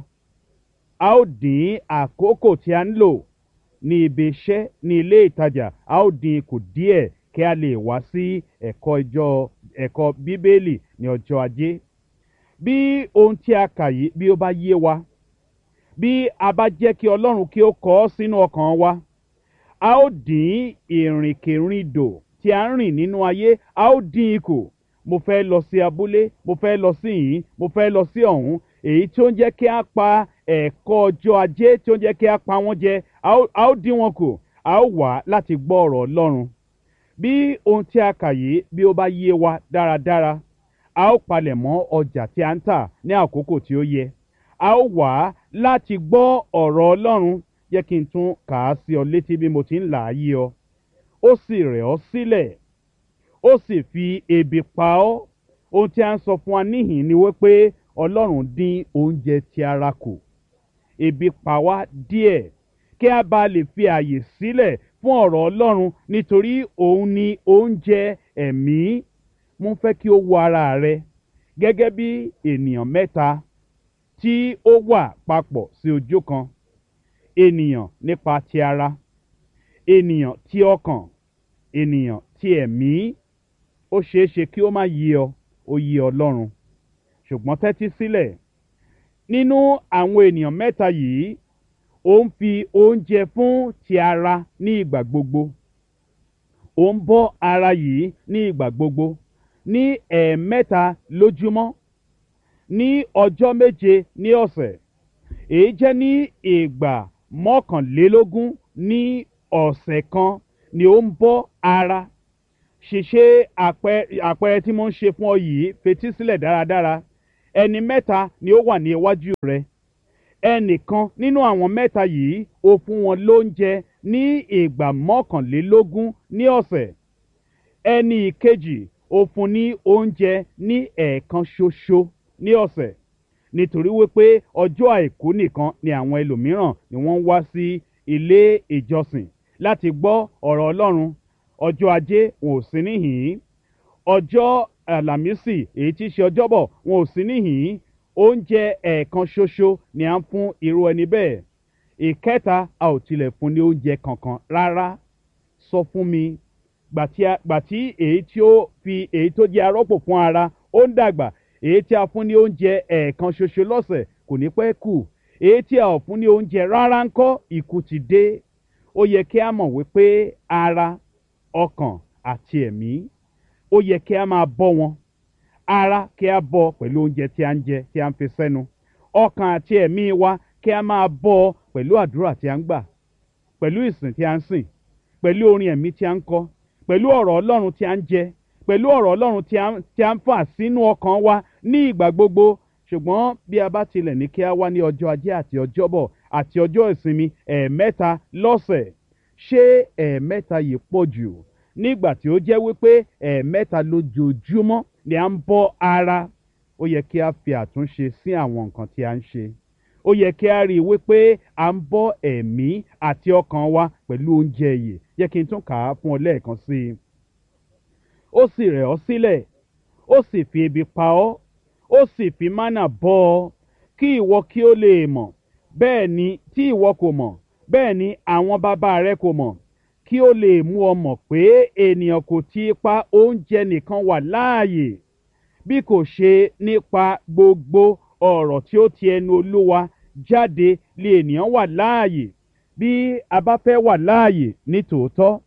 a ó dín àkókò tí a ń lò ní ibi iṣẹ́, ní ilé ìtajà, a ó dín kù díẹ̀ kí a lè wá sí ẹ̀kọ́ ìjọ ẹ̀kọ́ Bíbélì ní ọjọ́ ajé. Bí ohun tí a kà yìí bí ó bá yé wa, bí a bá jẹ́ kí Ọlọ́run kí ó kọ ọ́ sínú ọkàn wa, a ó dín ìrìnkèrindò tí a ń rìn nínú ayé, a ó dín kù. Mo fẹ́ lọ sí abúlé, mo fẹ́ lọ sí ìhín, mo fẹ́ lọ sí ọ̀hún. Èyí tí ó ń jẹ́ kí a pa ẹ̀kọ́ ọjọ́ ajé, tí ó ń jẹ́ kí a pa wọ́n jẹ, a ó a ó dín wọn kù. A ó wá láti gbọ́ ọ̀rọ̀ Ọlọ́run. Bí ohun tí a kà yìí bí ó bá yé wa dáradára, a ó palẹ̀ mọ́ ọjà tí a ń tà ní àkókò tí ó yẹ. A ó wá láti gbọ́ ọ̀rọ̀ Ọlọ́run. Jẹ́ kí n tún kà á sí ọ létí bí mo ti ń là á yé ọ. Ó sì rẹ̀ ọ́ sílẹ̀, ó sì fi ebi pa ọ́. Ohun tí a ń sọ fún wa níhìn ni wípé Ọlọ́run dín oúnjẹ ti ara kù. Ebi pa wá díẹ̀ kí a bá lè fi àyè sílẹ̀ fún ọ̀rọ̀ Ọlọ́run, nítorí òun ni oúnjẹ ẹ̀mí. Mo fẹ́ kí o wo ara rẹ gẹ́gẹ́ bí ènìyàn mẹ́ta tí ó wà papọ̀ sí ojú kan. Ènìyàn nípa ti ara, ènìyàn ti ọkàn, ènìyàn ti ẹ̀mí. Ó ṣeé ṣe kí ó má yé ọ, ó yé Ọlọ́run. Ṣùgbọ́n tẹ́tí sílẹ̀. Nínú àwọn ènìyàn mẹ́ta yìí, ó ń fi oúnjẹ fún ti ara ní ìgbà gbogbo. Ó ń bọ́ ara yìí ní ìgbà gbogbo, ní ẹ̀ẹ̀mẹ́ta lójúmọ́, ní ọjọ́ méje ní ọ̀sẹ̀. Èyí jẹ́ ní ìgbà mọ́kànlélógún ní ọ̀sẹ̀ kan ni ó ń bọ́ ara. Ṣèṣe àpẹẹrẹ tí mo ń ṣe fún ọ yìí, fetí sílẹ̀ dáradára. ẹni mẹ́ta ni ó wà ní iwájú rẹ. Ẹnìkan nínú àwọn mẹ́ta yìí ó fún wọn lóúnjẹ ní ìgbà mọ́kànlélógún ní ọ̀sẹ̀. Ẹni ìkejì ó fún ní oúnjẹ ní ẹ̀ẹ̀kan ṣoṣo ní ọ̀sẹ̀. Nítorí wípé ọjọ́ àìkú nìkan ni àwọn ẹlòmíràn ni wọ́n ń wá sí ilé ìjọsìn láti gbọ́ ọ̀rọ̀ Ọlọ́run. Ọjọ́ ajé wọn ò sí níhìn-ín. Ọjọ́ àlàmísì èyí tí í ṣe ọjọ́bọ̀ wọn ò sí níhìn-ín. Oúnjẹ ẹ̀ẹ̀kan ṣoṣo ni à ń fún irú ẹni bẹ́ẹ̀. Ìkẹta, a ò tilẹ̀ fún ní oúnjẹ kankan rárá. Sọ fún mi, gbà tí èyí tí ó fi èyí tó jẹ́ arọ́pò fún ara ó ń dàgbà, èyí tí a fún ní oúnjẹ ẹ̀ẹ̀kan ṣoṣo lọ́sẹ̀ kò ní pẹ́ kù. Èyí tí a ò fún ní oúnjẹ rárá ńkọ́, ikú ti dé. Ó yẹ kí a mọ̀ wípé ara, ọkàn àti ẹ̀mí, ó yẹ kí a máa bọ́ wọn. Ara kí a bọ́ pẹ̀lú oúnjẹ tí a ń jẹ tí a ń fi sẹ́nu. Ọkàn àti ẹ̀mí wa kí a máa bọ́ pẹ̀lú àdúrà tí a ń gbà, pẹ̀lú ìsìn tí a ń sìn, pẹ̀lú orin ẹ̀mí tí a ń kọ, pẹ̀lú ọ̀rọ̀ Ọlọ́run tí a ń jẹ, pẹ̀lú ọ̀rọ̀ Ọlọ́run tí a ń tí a ń fà sínú ọkàn wa ní ìgbà gbogbo. Ṣùgbọ́n bí a bá tilẹ̀ ní kí a wá ní ọjọ́ ajé àti ọjọ́bọ̀ àti ọjọ́ ìsinmi ẹ̀ẹ̀mẹ́ta lọ́sẹ̀, ṣé ẹ̀ẹ̀mẹ́ta yìí pọ̀ jù? Nígbà tí ó jẹ́ wípé ẹ̀ẹ̀mẹ́ta lójoojúmọ́ ni à ń bọ́ ara. Ó yẹ kí a fi àtúnṣe sí àwọn nǹkan tí a ń ṣe. Ó yẹ kí a rí i wípé à ń bọ́ ẹ̀mí àti ọkàn wa pẹ̀lú oúnjẹ ìyè. Jẹ́ kí n tún kà á fún ọ lẹ́ẹ̀kan sí i. Ó sì rẹ̀ ọ́ sílẹ̀, ó sì fi ebi pa ọ́, ó sì fi mánà bọ́ ọ, kí ìwọ kí ó lè mọ̀, bẹ́ẹ̀ ni tí ìwọ kò mọ̀, bẹ́ẹ̀ ni àwọn bàbá rẹ kò mọ̀, kí ó lè mú ọ mọ̀ pé ènìyàn kò ti ipa oúnjẹ nìkan wà láàyè, bí kò ṣe nípa gbogbo ọ̀rọ̀ tí ó ti ẹnu Olúwa jáde lé ènìyàn wà láàyè. Bí a bá fẹ́ wà láàyè ní tòótọ́,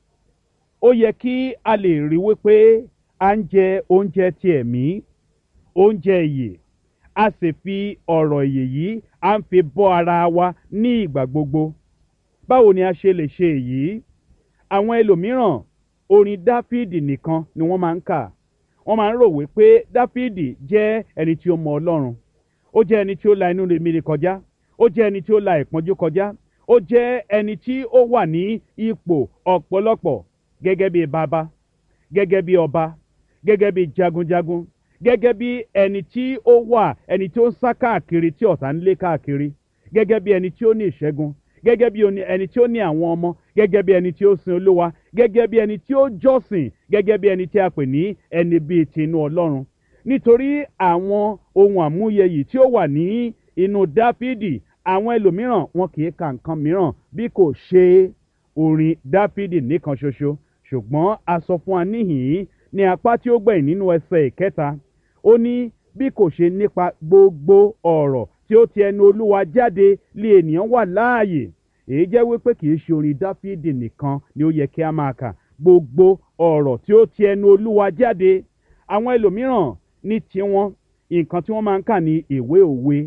ó yẹ kí a lè rí wípé à ń jẹ oúnjẹ ti ẹ̀mí, oúnjẹ ìyè, a sì fi ọ̀rọ̀ ìyè yìí à ń fi bọ́ ara wa ní ìgbà gbogbo. Báwo ni a ṣe lè ṣe èyí? Àwọn ẹlòmíràn orin Dáfídì nìkan ni wọ́n máa ń kà. Wọ́n máa ń rò wípé Dáfídì jẹ́ ẹni tí ó mọ Ọlọ́run. Ó jẹ́ ẹni tí ó la inú rèmíre kọjá. Ó jẹ́ ẹni tí ó la ìpọ́njú kọjá. Ó jẹ́ ẹni tí ó wà ní ipò ọ̀pọ̀lọpọ̀ gẹ́gẹ́ bí bàbá, gẹ́gẹ́ bí ọba, gẹ́gẹ́ bí jagunjagun, gẹ́gẹ́ bí ẹni tí ó wà ẹni tí ó ń sá káàkiri tí ọ̀tá ń lé káàkiri, gẹ́gẹ́ bí ẹni tí ó ní ìṣẹ́gun, gẹ́gẹ́ bí ẹni tí ó ní àwọn ọmọ, gẹ́gẹ́ bí ẹni tí ó sin Olúwa, gẹ́gẹ́ bí ẹni tí ó jọ́sìn, gẹ́gẹ́ bí ẹni tí a pè ní ẹni bíi tinú Ọlọ́run. Nítorí àwọn ohun àmúyẹ yìí tí ó wà ní inú Dáfídì, àwọn ẹlòmíràn wọn kì í ka nǹkan mìíràn bí kò ṣe orin Dáfídì nìkan ṣoṣo. Ṣùgbọ́n a sọ fún wa níhìn-ín ní apá tí ó gbẹ̀yìn nínú ẹsẹ̀ ìkẹta, ó ní bí kò ṣe nípa gbogbo ọ̀rọ̀ tí ó ti ẹnu Olúwa jáde lé ènìyàn wà láàyè. Èyí jẹ́ wípé kì í ṣe orin Dáfídì nìkan ni ó yẹ kí a máa kà. Gbogbo ọ̀rọ̀ tí ó ti ẹnu Olúwa jáde. Àwọn ẹlòmíràn ní tiwọn nǹkan tí wọ́n máa ń kà ní ìwé òwe.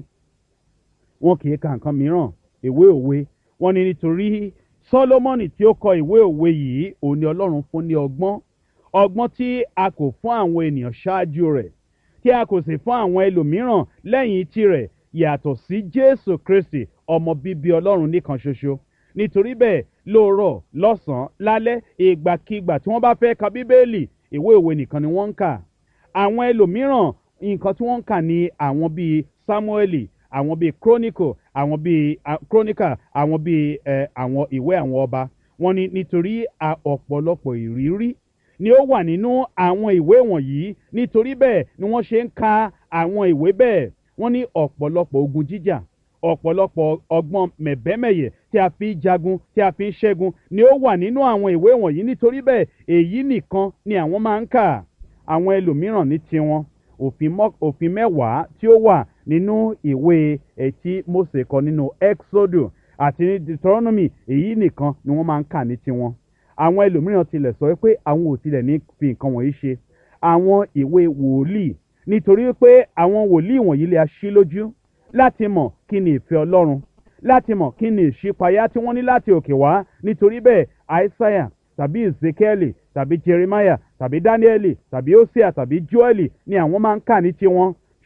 Wọn kì í ka nǹkan mìíràn. Ìwé òwe. Wọ́n ní nítorí Sólómọ́nì tí ó kọ ìwé òwe yìí, òun ni Ọlọ́run fún ní ọgbọ́n. Ọgbọ́n tí a kò fún àwọn ènìyàn ṣáájú rẹ̀, tí a kò sì fún àwọn ẹlòmíràn lẹ́yìn tirẹ̀, yàtọ̀ sí Jésù Kristi, ọmọ bíbí Ọlọ́run nìkan ṣoṣo. Nítorí bẹ́ẹ̀, lóòrọ̀, lọ́sàn-án, lálẹ́, ìgbàkígbà tí wọ́n bá fẹ́ ka Bíbélì, ìwé òwe nìkan ni wọ́n ń kà. Àwọn ẹlòmíràn nǹkan tí wọ́n ń kà ní àwọn bíi Sámúẹ́lì, àwọn bíi Chronicle, àwọn bíi Chronicle, àwọn bíi ẹ àwọn ìwé àwọn ọba. Wọ́n ní nítorí ọ̀pọ̀lọpọ̀ ìrírí ni ó wà nínú àwọn ìwé wọ̀nyí. Nítorí bẹ́ẹ̀ ni wọ́n ṣe ń ka àwọn ìwé bẹ́ẹ̀. Wọ́n ní ọ̀pọ̀lọpọ̀ ogun jíjà, ọ̀pọ̀lọpọ̀ ọgbọ́n mẹ̀bẹ́mẹ̀yẹ tí a fi ń jagun, tí a fi ń ṣẹ́gun ni ó wà nínú àwọn ìwé wọ̀nyí. Nítorí bẹ́ẹ̀ èyí nìkan ni àwọn máa ń kà. Àwọn ẹlòmíràn ní tiwọn òfin mẹ́wàá tí ó wà nínú ìwé ẹtí Mósè kọ nínú Exodus àti ní Deuteronomy, èyí nìkan ni wọ́n máa ń kà ní tiwọn. Àwọn ẹlòmíràn tilẹ̀ sọ pé àwọn ò tilẹ̀ ní fi nǹkan wọ̀nyí ṣe àwọn ìwé wòlíì, nítorí pé àwọn wòlíì wọ̀nyí lè ṣí lójú láti mọ̀ kí ni ìfẹ́ Ọlọ́run, láti mọ̀ kí ni ìṣípayá tí wọ́n ní láti òkè wá. Nítorí bẹ́ẹ̀ Aísáyà tàbí Ezekiel tàbí Jeremiah tàbí Daniel tàbí Hosea tàbí Joel ni àwọn máa ń kà ní tiwọn.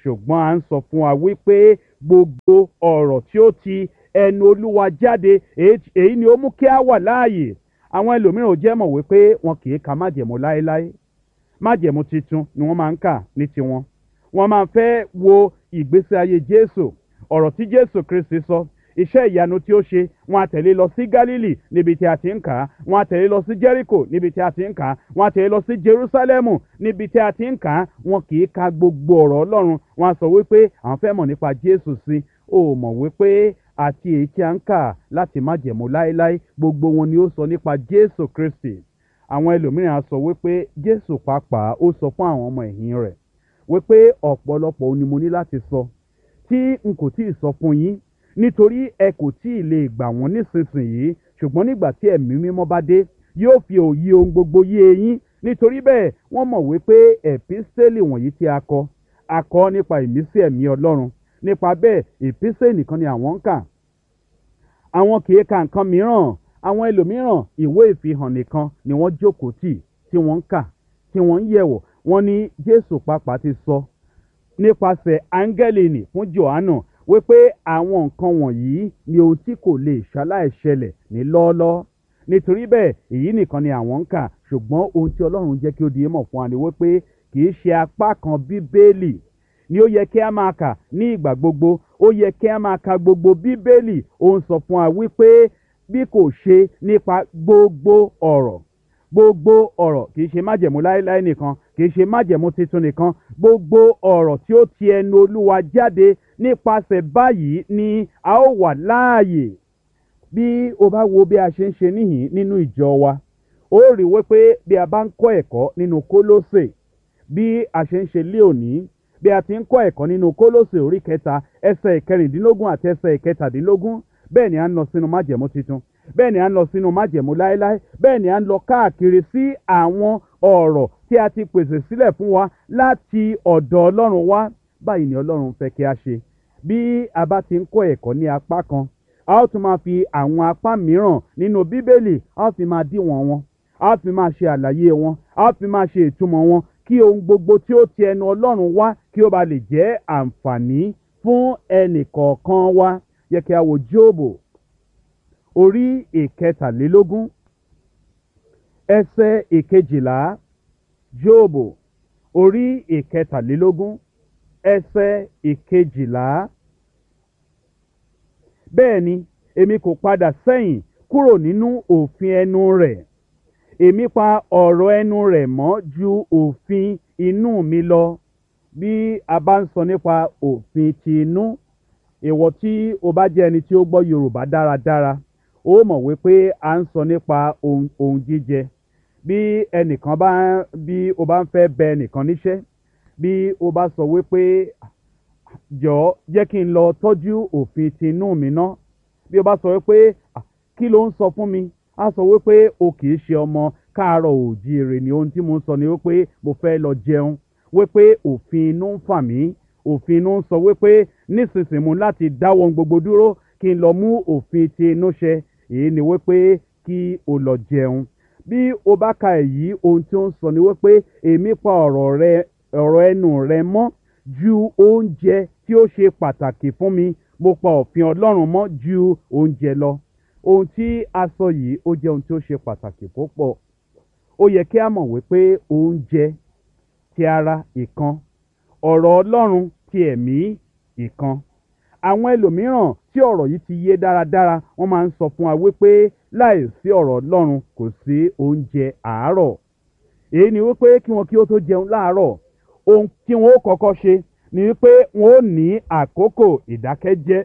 ṣùgbọ́n à ń sọ fún wa wípé gbogbo ọ̀rọ̀ tí ó ti ẹnu olúwa jáde èyí ni ó mú kí a wà láàyè. Àwọn ẹlòmíràn ò jẹ́ mọ̀ wípé wọn kì í ka májẹ̀mú láéláé. Májẹ̀mú titun ni wọ́n máa ń kà ní tiwọn. Wọ́n máa ń fẹ́ wo ìgbésí ayé Jésù, ọ̀rọ̀ tí Jésù Kristi sọ, iṣẹ́ ìyanu tí ó ṣe. Wọ́n á tẹ̀lé lọ sí Gálílì níbi tí a ti ń kà á. Wọ́n á tẹ̀lé lọ sí Jẹ́ríkò níbi tí a ti ń kà á. Wọ́n á tẹ̀lé lọ sí Jerúsálẹ́mù níbi tí a ti ń kà á. Wọn kì í ka gbogbo ọ̀rọ̀ Ọlọ́run. Wọ́n á sọ wípé àwọn fẹ́ mọ̀ nípa Jésù sí. Ó mọ̀ wípé àti èyí tí a ń kà láti májẹ̀mú láéláé gbogbo wọn ni ó sọ nípa Jésù Kristi. Àwọn ẹlòmíràn á sọ wípé Jésù pàápàá ó sọ fún àwọn ọmọ ẹ̀yìn rẹ̀ wípé ọ̀pọ̀lọpọ̀ ohun ni mo ní láti sọ tí n kò tíì sọ fún yín nítorí ẹ kò tíì lè gbà wọ́n nísinsìnyí, ṣùgbọ́n nígbà tí ẹ̀mí mímọ́ bá dé yóò fi òye ohun gbogbo yé yín. Nítorí bẹ́ẹ̀ wọ́n mọ̀ wípé ẹ̀písítélì wọ̀nyí tí a kọ a kọ nípa ìmísí ẹ̀mí Ọlọ́run. Nípa bẹ́ẹ̀ ìpísítélì nìkan ni àwọn ń kà. Àwọn kì í ka nǹkan mìíràn. Àwọn ẹlòmíràn ìwé ìfihàn nìkan ni wọ́n jókòó tì tí wọ́n ń kà tí wọ́n ń yẹ̀wò. Wọ́n ní Jésù pàápàá ti sọ nípasẹ̀ áńgẹ́lì nì fún Jòhánù wípé àwọn nǹkan wọ̀nyí ni ohun tí kò lè ṣaláìṣẹlẹ̀ ní lọ́ọ́lọ́ọ́. Nítorí bẹ́ẹ̀ èyí nìkan ni àwọn ń kà. Ṣùgbọ́n ohun tí Ọlọ́run jẹ́ kí ó di mọ̀ fún wa ni wípé kì í ṣe apá kan Bíbélì ni ó yẹ kí a máa kà ní ìgbà gbogbo. Ó yẹ kí a máa ka gbogbo Bíbélì. Ó ń sọ fún wa wípé bí kò ṣe nípa gbogbo ọ̀rọ̀. Gbogbo ọ̀rọ̀ kì í ṣe májẹ̀mú láéláé nìkan, kì í ṣe májẹ̀mú titun nìkan. Gbogbo ọ̀rọ̀ tí ó ti ẹnu Olúwa jáde nípasẹ̀ báyìí ni a ó wà láàyè. Bí o bá wo bí a ṣe ń ṣe níhìn nínú ìjọ wa, ó rí wípé bí a bá ń kọ́ ẹ̀kọ́ nínú Kólósè, bí a ṣe ń ṣe lé òní, bí a ti ń kọ́ ẹ̀kọ́ nínú Kólósè orí kẹta ẹsẹ̀ ìkẹrìndínlógún àti ẹsẹ̀ ìkẹtàdínlógún, bẹ́ẹ̀ ni a ń lọ sínú májẹ̀mú titun, bẹ́ẹ̀ ni a ń lọ sínú májẹ̀mú láéláé, bẹ́ẹ̀ ni a ń lọ káàkiri sí àwọn ọ̀rọ̀ tí a ti pèsè sílẹ̀ fún wa láti ọ̀dọ̀ Ọlọ́run wá. Báyìí ni Ọlọ́run fẹ́ kí a ṣe. Bí a bá ti ń kọ́ ẹ̀kọ́ ní apá kan, a ó tún máa fi àwọn apá mìíràn nínú Bíbélì a ó fi máa díwọ̀n wọn, a ó fi máa ṣe àlàyé wọn, a ó fi máa ṣe ìtumọ̀ wọn kí ohun gbogbo tí ó ti ẹnu Ọlọ́run wá kí ó ba lè jẹ́ àǹfààní fún ẹnì kọ̀ọ̀kan wa. Yẹ kí a wo Jóòbù orí ìkẹtàlélógún ẹsẹ̀ ìkejìlá. Jóòbù orí ìkẹtàlélógún ẹsẹ̀ ìkejìlá. Bẹ́ẹ̀ ni èmi kò padà sẹ́yìn kúrò nínú òfin ẹnu rẹ̀. Èmi pa ọ̀rọ̀ ẹnu rẹ̀ mọ́ ju òfin inú mi lọ. Bí a bá ń sọ nípa òfin ti inú, ìwọ tí o bá jẹ́ ẹni tí ó gbọ́ Yorùbá dáradára, ó mọ̀ wípé a ń sọ nípa ohun, ohun jíjẹ. Bí ẹnìkan bá bí o bá ń fẹ́ bẹ ẹnìkan níṣẹ́, bí o bá sọ wípé jọ̀ọ́ jẹ́ kí n lọ tọ́jú òfin ti inú mi ná. Bí o bá sọ wípé kí ló ń sọ fún mi, a sọ wípé o kì í ṣe ọmọ káàárọ̀ oòjíire ni ohun tí mo ń sọ ni wípé mo fẹ́ lọ jẹun, wípé òfin inú ń fà mí. Òfin inú ń sọ wípé nísinsìnyí mo láti dáwọ́ ohun gbogbo dúró kí n lọ mú òfin ti inú ṣẹ. Èyí ni wípé kí o lọ jẹun. Bí o bá ka èyí, ohun tí ó ń sọ ni wípé èmi pa ọ̀rọ̀ rẹ ọ̀rọ̀ ẹnu rẹ mọ́ ju oúnjẹ tí ó ṣe pàtàkì fún mi. Mo pa òfin Ọlọ́run mọ́ ju oúnjẹ lọ. Ohun tí a sọ yìí ó jẹ́ ohun tí ó ṣe pàtàkì púpọ̀. Ó yẹ kí a mọ̀ wípé oúnjẹ ti ara ìkan, ọ̀rọ̀ Ọlọ́run ti ẹ̀mí ìkan. Àwọn ẹlòmíràn tí ọ̀rọ̀ yìí ti yé dáradára, wọ́n máa ń sọ fún wa wípé láì sí ọ̀rọ̀ Ọlọ́run kò sí oúnjẹ àárọ̀. Èyí ni wípé kí wọn kí ó tó jẹun láàárọ̀, ohun tí wọn ó kọ́kọ́ ṣe ni wípé wọn ó ní àkókò ìdákẹ́jẹ́,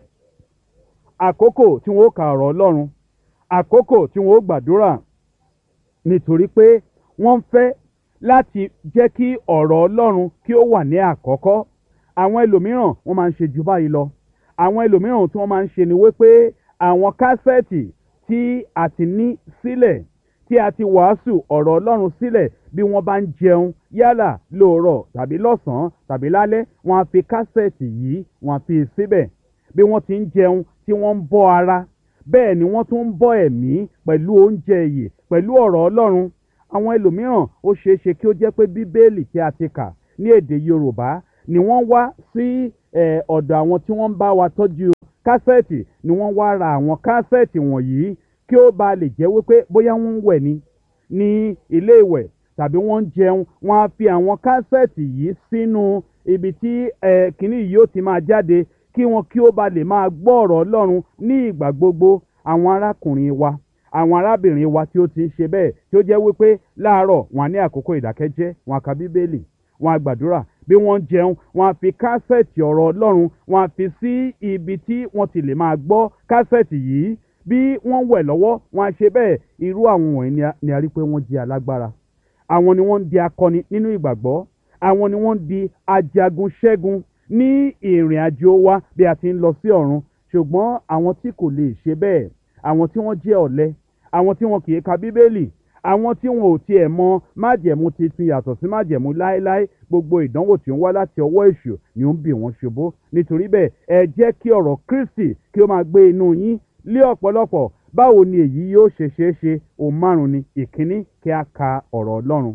àkókò tí wọn ó ka ọ̀rọ̀ Ọlọ́run, àkókò tí wọn ó gbàdúrà, nítorí pé wọ́n fẹ́ láti jẹ́ kí ọ̀rọ̀ Ọlọ́run kí ó wà ní àkọ́kọ́. Àwọn ẹlòmíràn wọ́n máa ń ṣe jù báyìí lọ. Àwọn ẹlòmíràn tí wọ́n máa ń ṣe ni wípé àwọn kásẹ̀tì tí a ti ní sílẹ̀, tí a ti wàásù ọ̀rọ̀ Ọlọ́run sílẹ̀, bí wọ́n bá ń jẹun yálà lóòrọ̀ tàbí lọ́sàn-án tàbí lálẹ́, wọ́n á fi kásẹ̀tì yìí wọ́n á fi síbẹ̀. Bí wọ́n ti ń jẹun tí wọ́n ń bọ́ ara, bẹ́ẹ̀ ni wọ́n tún ń bọ́ ẹ̀mí pẹ̀lú oúnjẹ ìyè, pẹ̀lú ọ̀rọ̀ Ọlọ́run. Àwọn ẹlòmíràn ó ṣeé ṣe kí ó jẹ́ pé Bíbélì tí a ti kà ní èdè Yorùbá ni wọ́n wá sí eh, ọ̀dọ̀ àwọn tí wọ́n ń bá wa tọ́jú kásẹ̀tì ni wọ́n wá ra àwọn kásẹ̀tì wọ̀nyí kí ó ba lè jẹ́ wípé bóyá wọ́n ń wẹ̀ ni ní ilé ìwẹ̀ tàbí wọ́n ń jẹun wọ́n á fi àwọn kásẹ̀tì yìí sínú ibi tí eh, kìnnì yìí ó ti máa jáde kí wọn kí ó ba lè máa gbọ́ ọ̀rọ̀ Ọlọ́run ní ìgbà gbogbo. Àwọn arákùnrin wa àwọn arábìnrin wa tí ó ti ń ṣe bẹ́ẹ̀ tí ó jẹ́ wípé láàárọ̀ wọn á ní àkókò ìdákẹ́jẹ́ wọn á ka bíbélì wọn á gbàdúrà bí wọ́n ń jẹun wọn á fi kásẹ̀tì ọ̀rọ̀ Ọlọ́run wọn á fi sí ibi tí wọ́n ti lè máa gbọ́ kásẹ̀tì yìí. Bí wọ́n wẹ̀ lọ́wọ́ wọn á ṣe bẹ́ẹ̀. Irú àwọn wọ̀nyí ni a rí pé wọ́n jẹ́ alágbára. Àwọn ni wọ́n ń di akọni nínú ìgbàgbọ́. Àwọn ni wọ́n ń di ajagun ṣẹ́gun ní ìrìn àjò wa bí a ti ń lọ sí ọ̀run. Ṣùgbọ́n àwọn tí kò lè ṣe bẹ́ẹ̀, àwọn tí wọ́n jẹ́ ọ̀lẹ, àwọn tí wọn kì í ka bíbélì, àwọn tí wọn ò tiẹ̀ mọ májẹ̀mú titun yàtọ̀ sí májẹ̀mú láéláé, gbogbo ìdánwò tí ó ń wá láti ọwọ́ èṣù ni ó ń bì wọ́n ṣubú. Nítorí bẹ́ẹ̀ ẹ jẹ́ kí ọ̀rọ̀ Kristi kí ó máa gbé inú yín lé ọ̀pọ̀lọpọ̀. Báwo ni èyí yóò ṣe ṣeé ṣe? Ohun márùn-ún ni. Ìkíní, kí a ka ọ̀rọ̀ Ọlọ́run.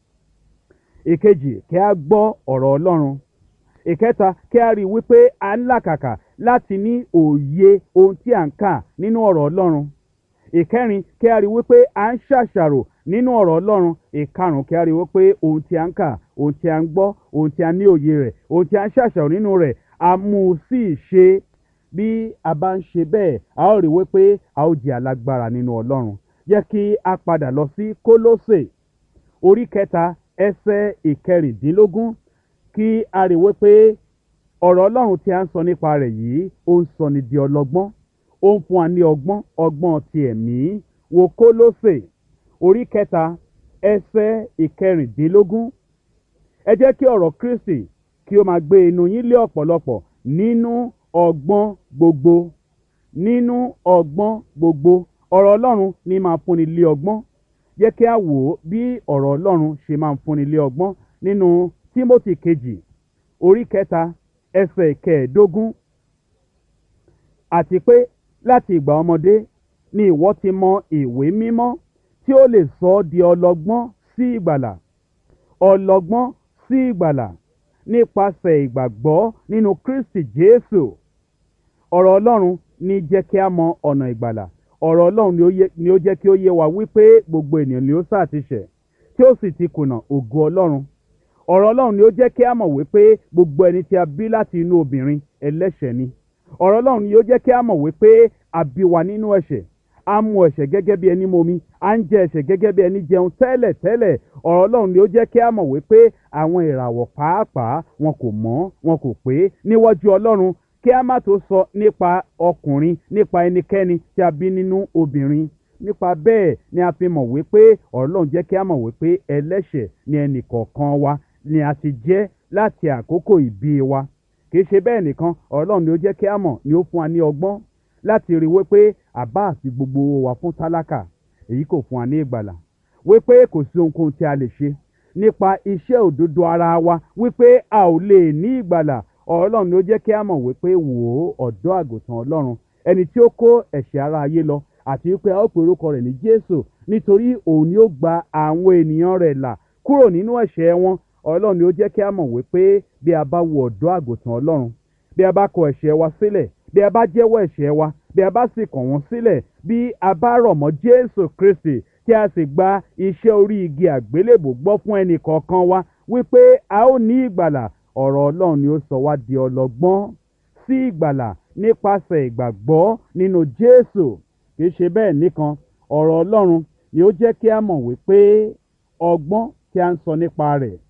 Ìkejì, kí a gbọ́ ọ̀rọ̀ Ọlọ́run. Ìkẹta, kí a rí wípé a ń làkàkà láti ní òye ohun tí à ń kà nínú ọ̀rọ̀ Ọlọ́run. Ìkẹrin, kí a rí wípé à ń ṣàṣàrò nínú ọ̀rọ̀ Ọlọ́run. Ìkarùn, kí a rí wípé ohun tí à ń kà, ohun tí à ń gbọ́, ohun tí a ní òye rẹ̀, ohun tí à ń ṣàṣàrò nínú rẹ̀, a mú un sí ìṣe. Bí a bá ń ṣe bẹ́ẹ̀, a ó rí wípé a ó jẹ́ alágbára nínú Ọlọ́run. Jẹ́ kí a padà lọ sí Kólósè orí kẹta ẹsẹ̀ ìkẹrìndínlógún kí a rí wípé ọ̀rọ̀ Ọlọ́run tí a ń sọ nípa rẹ̀ yìí ó ń sọ ni di ọlọ́gbọ́n. Ó ń fún wa ní ọgbọ́n ọgbọ́n ti ẹ̀mí. Wo Kólósè orí kẹta ẹsẹ̀ ìkẹrìndínlógún. Ẹ jẹ́ kí ọ̀rọ̀ Kristi kí ó máa gbé inú yín lé ọ̀pọ̀lọpọ̀ nínú ọgbọ́n gbogbo. Nínú ọgbọ́n gbogbo. Ọ̀rọ̀ Ọlọ́run ní máa fúnni lé ọgbọ́n. Jẹ́ kí a wò ó bí ọ̀rọ̀ Ọlọ́run ṣe máa ń fúnni lé ọgbọ́n nínú Tímótì kejì orí kẹta ẹsẹ̀ kẹẹ̀ẹ́dógún. Àti pé láti ìgbà ọmọdé ni ìwọ ti mọ ìwé mímọ́ tí ó lè sọ ọ́ di ọlọ́gbọ́n sí ìgbàlà. Ọlọ́gbọ́n sí ìgbàlà nípasẹ̀ ìgbàgbọ́ nínú Kristi Jésù. Ọ̀rọ̀ Ọlọ́run ní jẹ́ kí a mọ ọ̀nà ìgbàlà. Ọ̀rọ̀ Ọlọ́run ni ó yẹ- ni ó jẹ́ kí ó yé wa wípé gbogbo ènìyàn ni ó sá ti ṣẹ̀ tí ó sì ti kùnà ògo Ọlọ́run. Ọ̀rọ̀ Ọlọ́run ni ó jẹ́ kí a mọ̀ wípé gbogbo ẹni tí a bí láti inú obìnrin ẹlẹ́ṣẹ̀ ni. Ọ̀rọ̀ Ọlọ́run ni ó jẹ́ kí a mọ̀ wípé a bí wa nínú ẹ̀ṣẹ̀. A mu ẹ̀ṣẹ̀ gẹ́gẹ́ bí ẹni momi. A ń jẹ ẹ̀ṣẹ̀ gẹ́gẹ́ bí ẹni jẹun tẹ́lẹ̀ tẹ́lẹ̀. Ọ̀rọ̀ Ọlọ́run ni ó jẹ́ kí a mọ̀ wípé àwọn ìràwọ̀ pàápàá wọn kò mọ́ wọn kò pé níwájú Ọlọ́run. Kí a má tó sọ nípa ọkùnrin nípa ẹnikẹ́ni tí a bí nínú obìnrin. Nípa bẹ́ẹ̀ ni a fi mọ̀ wípé ọ̀rọ̀ Ọlọ́run jẹ́ kí a mọ̀ wípé ẹlẹ́ṣẹ̀ ni ẹnì kọ̀ọ̀kan wa ni a ti jẹ́ láti àkókò ìbí wa. Kì í ṣe bẹ́ẹ̀ nìkan, ọ̀rọ̀ Ọlọ́run ni ó jẹ́ kí a mọ̀ ni ó fún wa ní ọgbọ́n láti rí wípé àbá àti gbogbo owó wa fún tálákà èyí kò fún wa ní ìgbàlà. Wípé kò sí ohunkóhun tí a lè ṣe nípa iṣẹ́ òdodo ara wa wípé a ò lè ní ìgbàlà. Ọ̀rọ̀ Ọlọ́run ni ó jẹ́ kí a mọ̀ wípé wò ó ọ̀dọ́ àgùntàn Ọlọ́run ẹni tí ó kó ẹ̀ṣẹ̀ ara ayé lọ àti wípé a ó pe orúkọ rẹ̀ ní Jésù nítorí òun ni ó gba àwọn ènìyàn rẹ̀ là kúrò nínú ẹ̀ṣẹ̀ wọn. Ọ̀rọ̀ Ọlọ́run ni ó jẹ́ kí a mọ̀ wípé bí a bá wo ọ̀dọ́ àgùntàn Ọlọ́run, bí a bá kọ ẹ̀ṣẹ̀ wa sílẹ̀, bí a bá jẹ́wọ́ ẹ̀ṣẹ̀ wa, bí a bá sì kọ̀ wọ́n sílẹ̀, bí a bá rọ̀ mọ́ Jésù Kristi tí a sì gba iṣẹ́ orí igi àgbélébùú gbọ́ fún ẹnì kọ̀ọ̀kan wa wípé a ó ní ìgbàlà. Ọ̀rọ̀ Ọlọ́run ni ó sọ wá di ọlọ́gbọ́n sí ìgbàlà nípasẹ̀ ìgbàgbọ́ nínú Jésù. Kì í ṣe bẹ́ẹ̀ nìkan, ọ̀rọ̀ Ọlọ́run ni ó jẹ́ kí a mọ̀ wípé ọgbọ́n tí a ń sọ nípa rẹ̀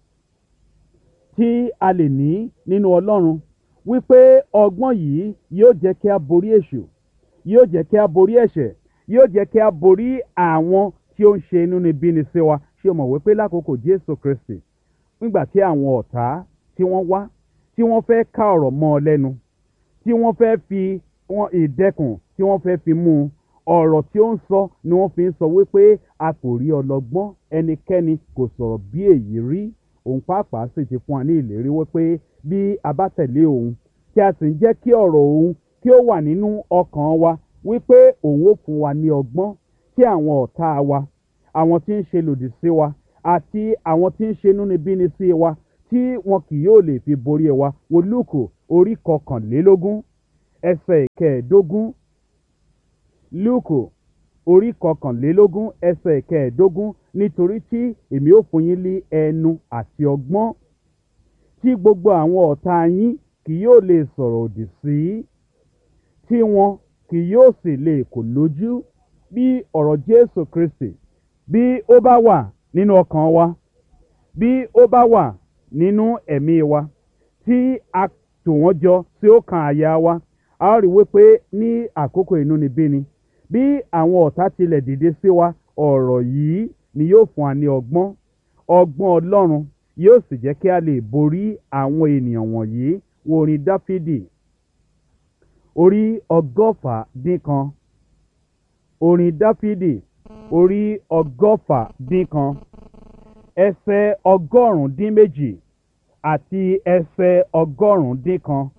tí a lè ní nínú Ọlọ́run wípé ọgbọ́n yìí yóò jẹ́ kí a borí èṣù, yóò jẹ́ kí a borí ẹ̀ṣẹ̀, yóò jẹ́ kí a borí àwọn tí ó ń ṣe inúnibíni sí wa. Ṣé o mọ̀ wípé lákòókò Jésù Kristi nígbà tí àwọn ọ̀tá tí wọ́n wá tí wọ́n fẹ́ ká ọ̀rọ̀ mọ́ ọ lẹ́nu, tí wọ́n fẹ́ fi wọn ìdẹ́kùn tí wọ́n fẹ́ fi mú un, ọ̀rọ̀ tí ó ń sọ ni wọ́n fi ń sọ wípé a kò rí ọlọ́gbọ́n ẹnikẹ́ni kò sọ̀rọ̀ bí èyí rí. Òun pàápàá sì ti fún wa ní ìlérí wípé bí a bá tẹ̀lé òun tí a sì ń jẹ́ kí ọ̀rọ̀ òun kí ó wà nínú ọkàn wa wípé òun ó fún wa ní ọgbọ́n tí àwọn ọ̀tá wa, àwọn tí ń ṣe lòdì sí wa àti àwọn tí ń ṣe inúnibíni sí wa tí wọn kì yóò lè fi borí wa. Wo Lúùkù orí kọkànlélógún ẹsẹ̀ ìkẹẹ̀ẹ́dógún. Lúùkù orí kọkànlélógún ẹsẹ̀ ìkẹẹ̀ẹ́dógún. Nítorí tí èmi ó fún yín ní ẹnu àti ọgbọ́n tí gbogbo àwọn ọ̀tá yín kì yóò lè sọ̀rọ̀ òdì sí, tí wọn kì yóò sì lè kò lójú. Bí ọ̀rọ̀ Jésù Kristi bí ó bá wà nínú ọkàn wa, bí ó bá wà nínú ẹ̀mí wa, tí a tò wọ́n jọ sí ọkàn àyà wa, a ó rí wípé ní àkókò inúnibíni, bí àwọn ọ̀tá tilẹ̀ dìde sí wa, ọ̀rọ̀ yìí ni yóò fún wa ní ọgbọ́n. Ọgbọ́n Ọlọ́run yóò sì jẹ́ kí a lè borí àwọn ènìyàn wọ̀nyí. Wo orin Dáfídì orí ọgọ́fà dín kan. Orin Dáfídì orí ọgọ́fà dín kan ẹsẹ̀ ọgọ́rùn-ún dín méjì àti ẹsẹ̀ ọgọ́rùn-ún dín kan.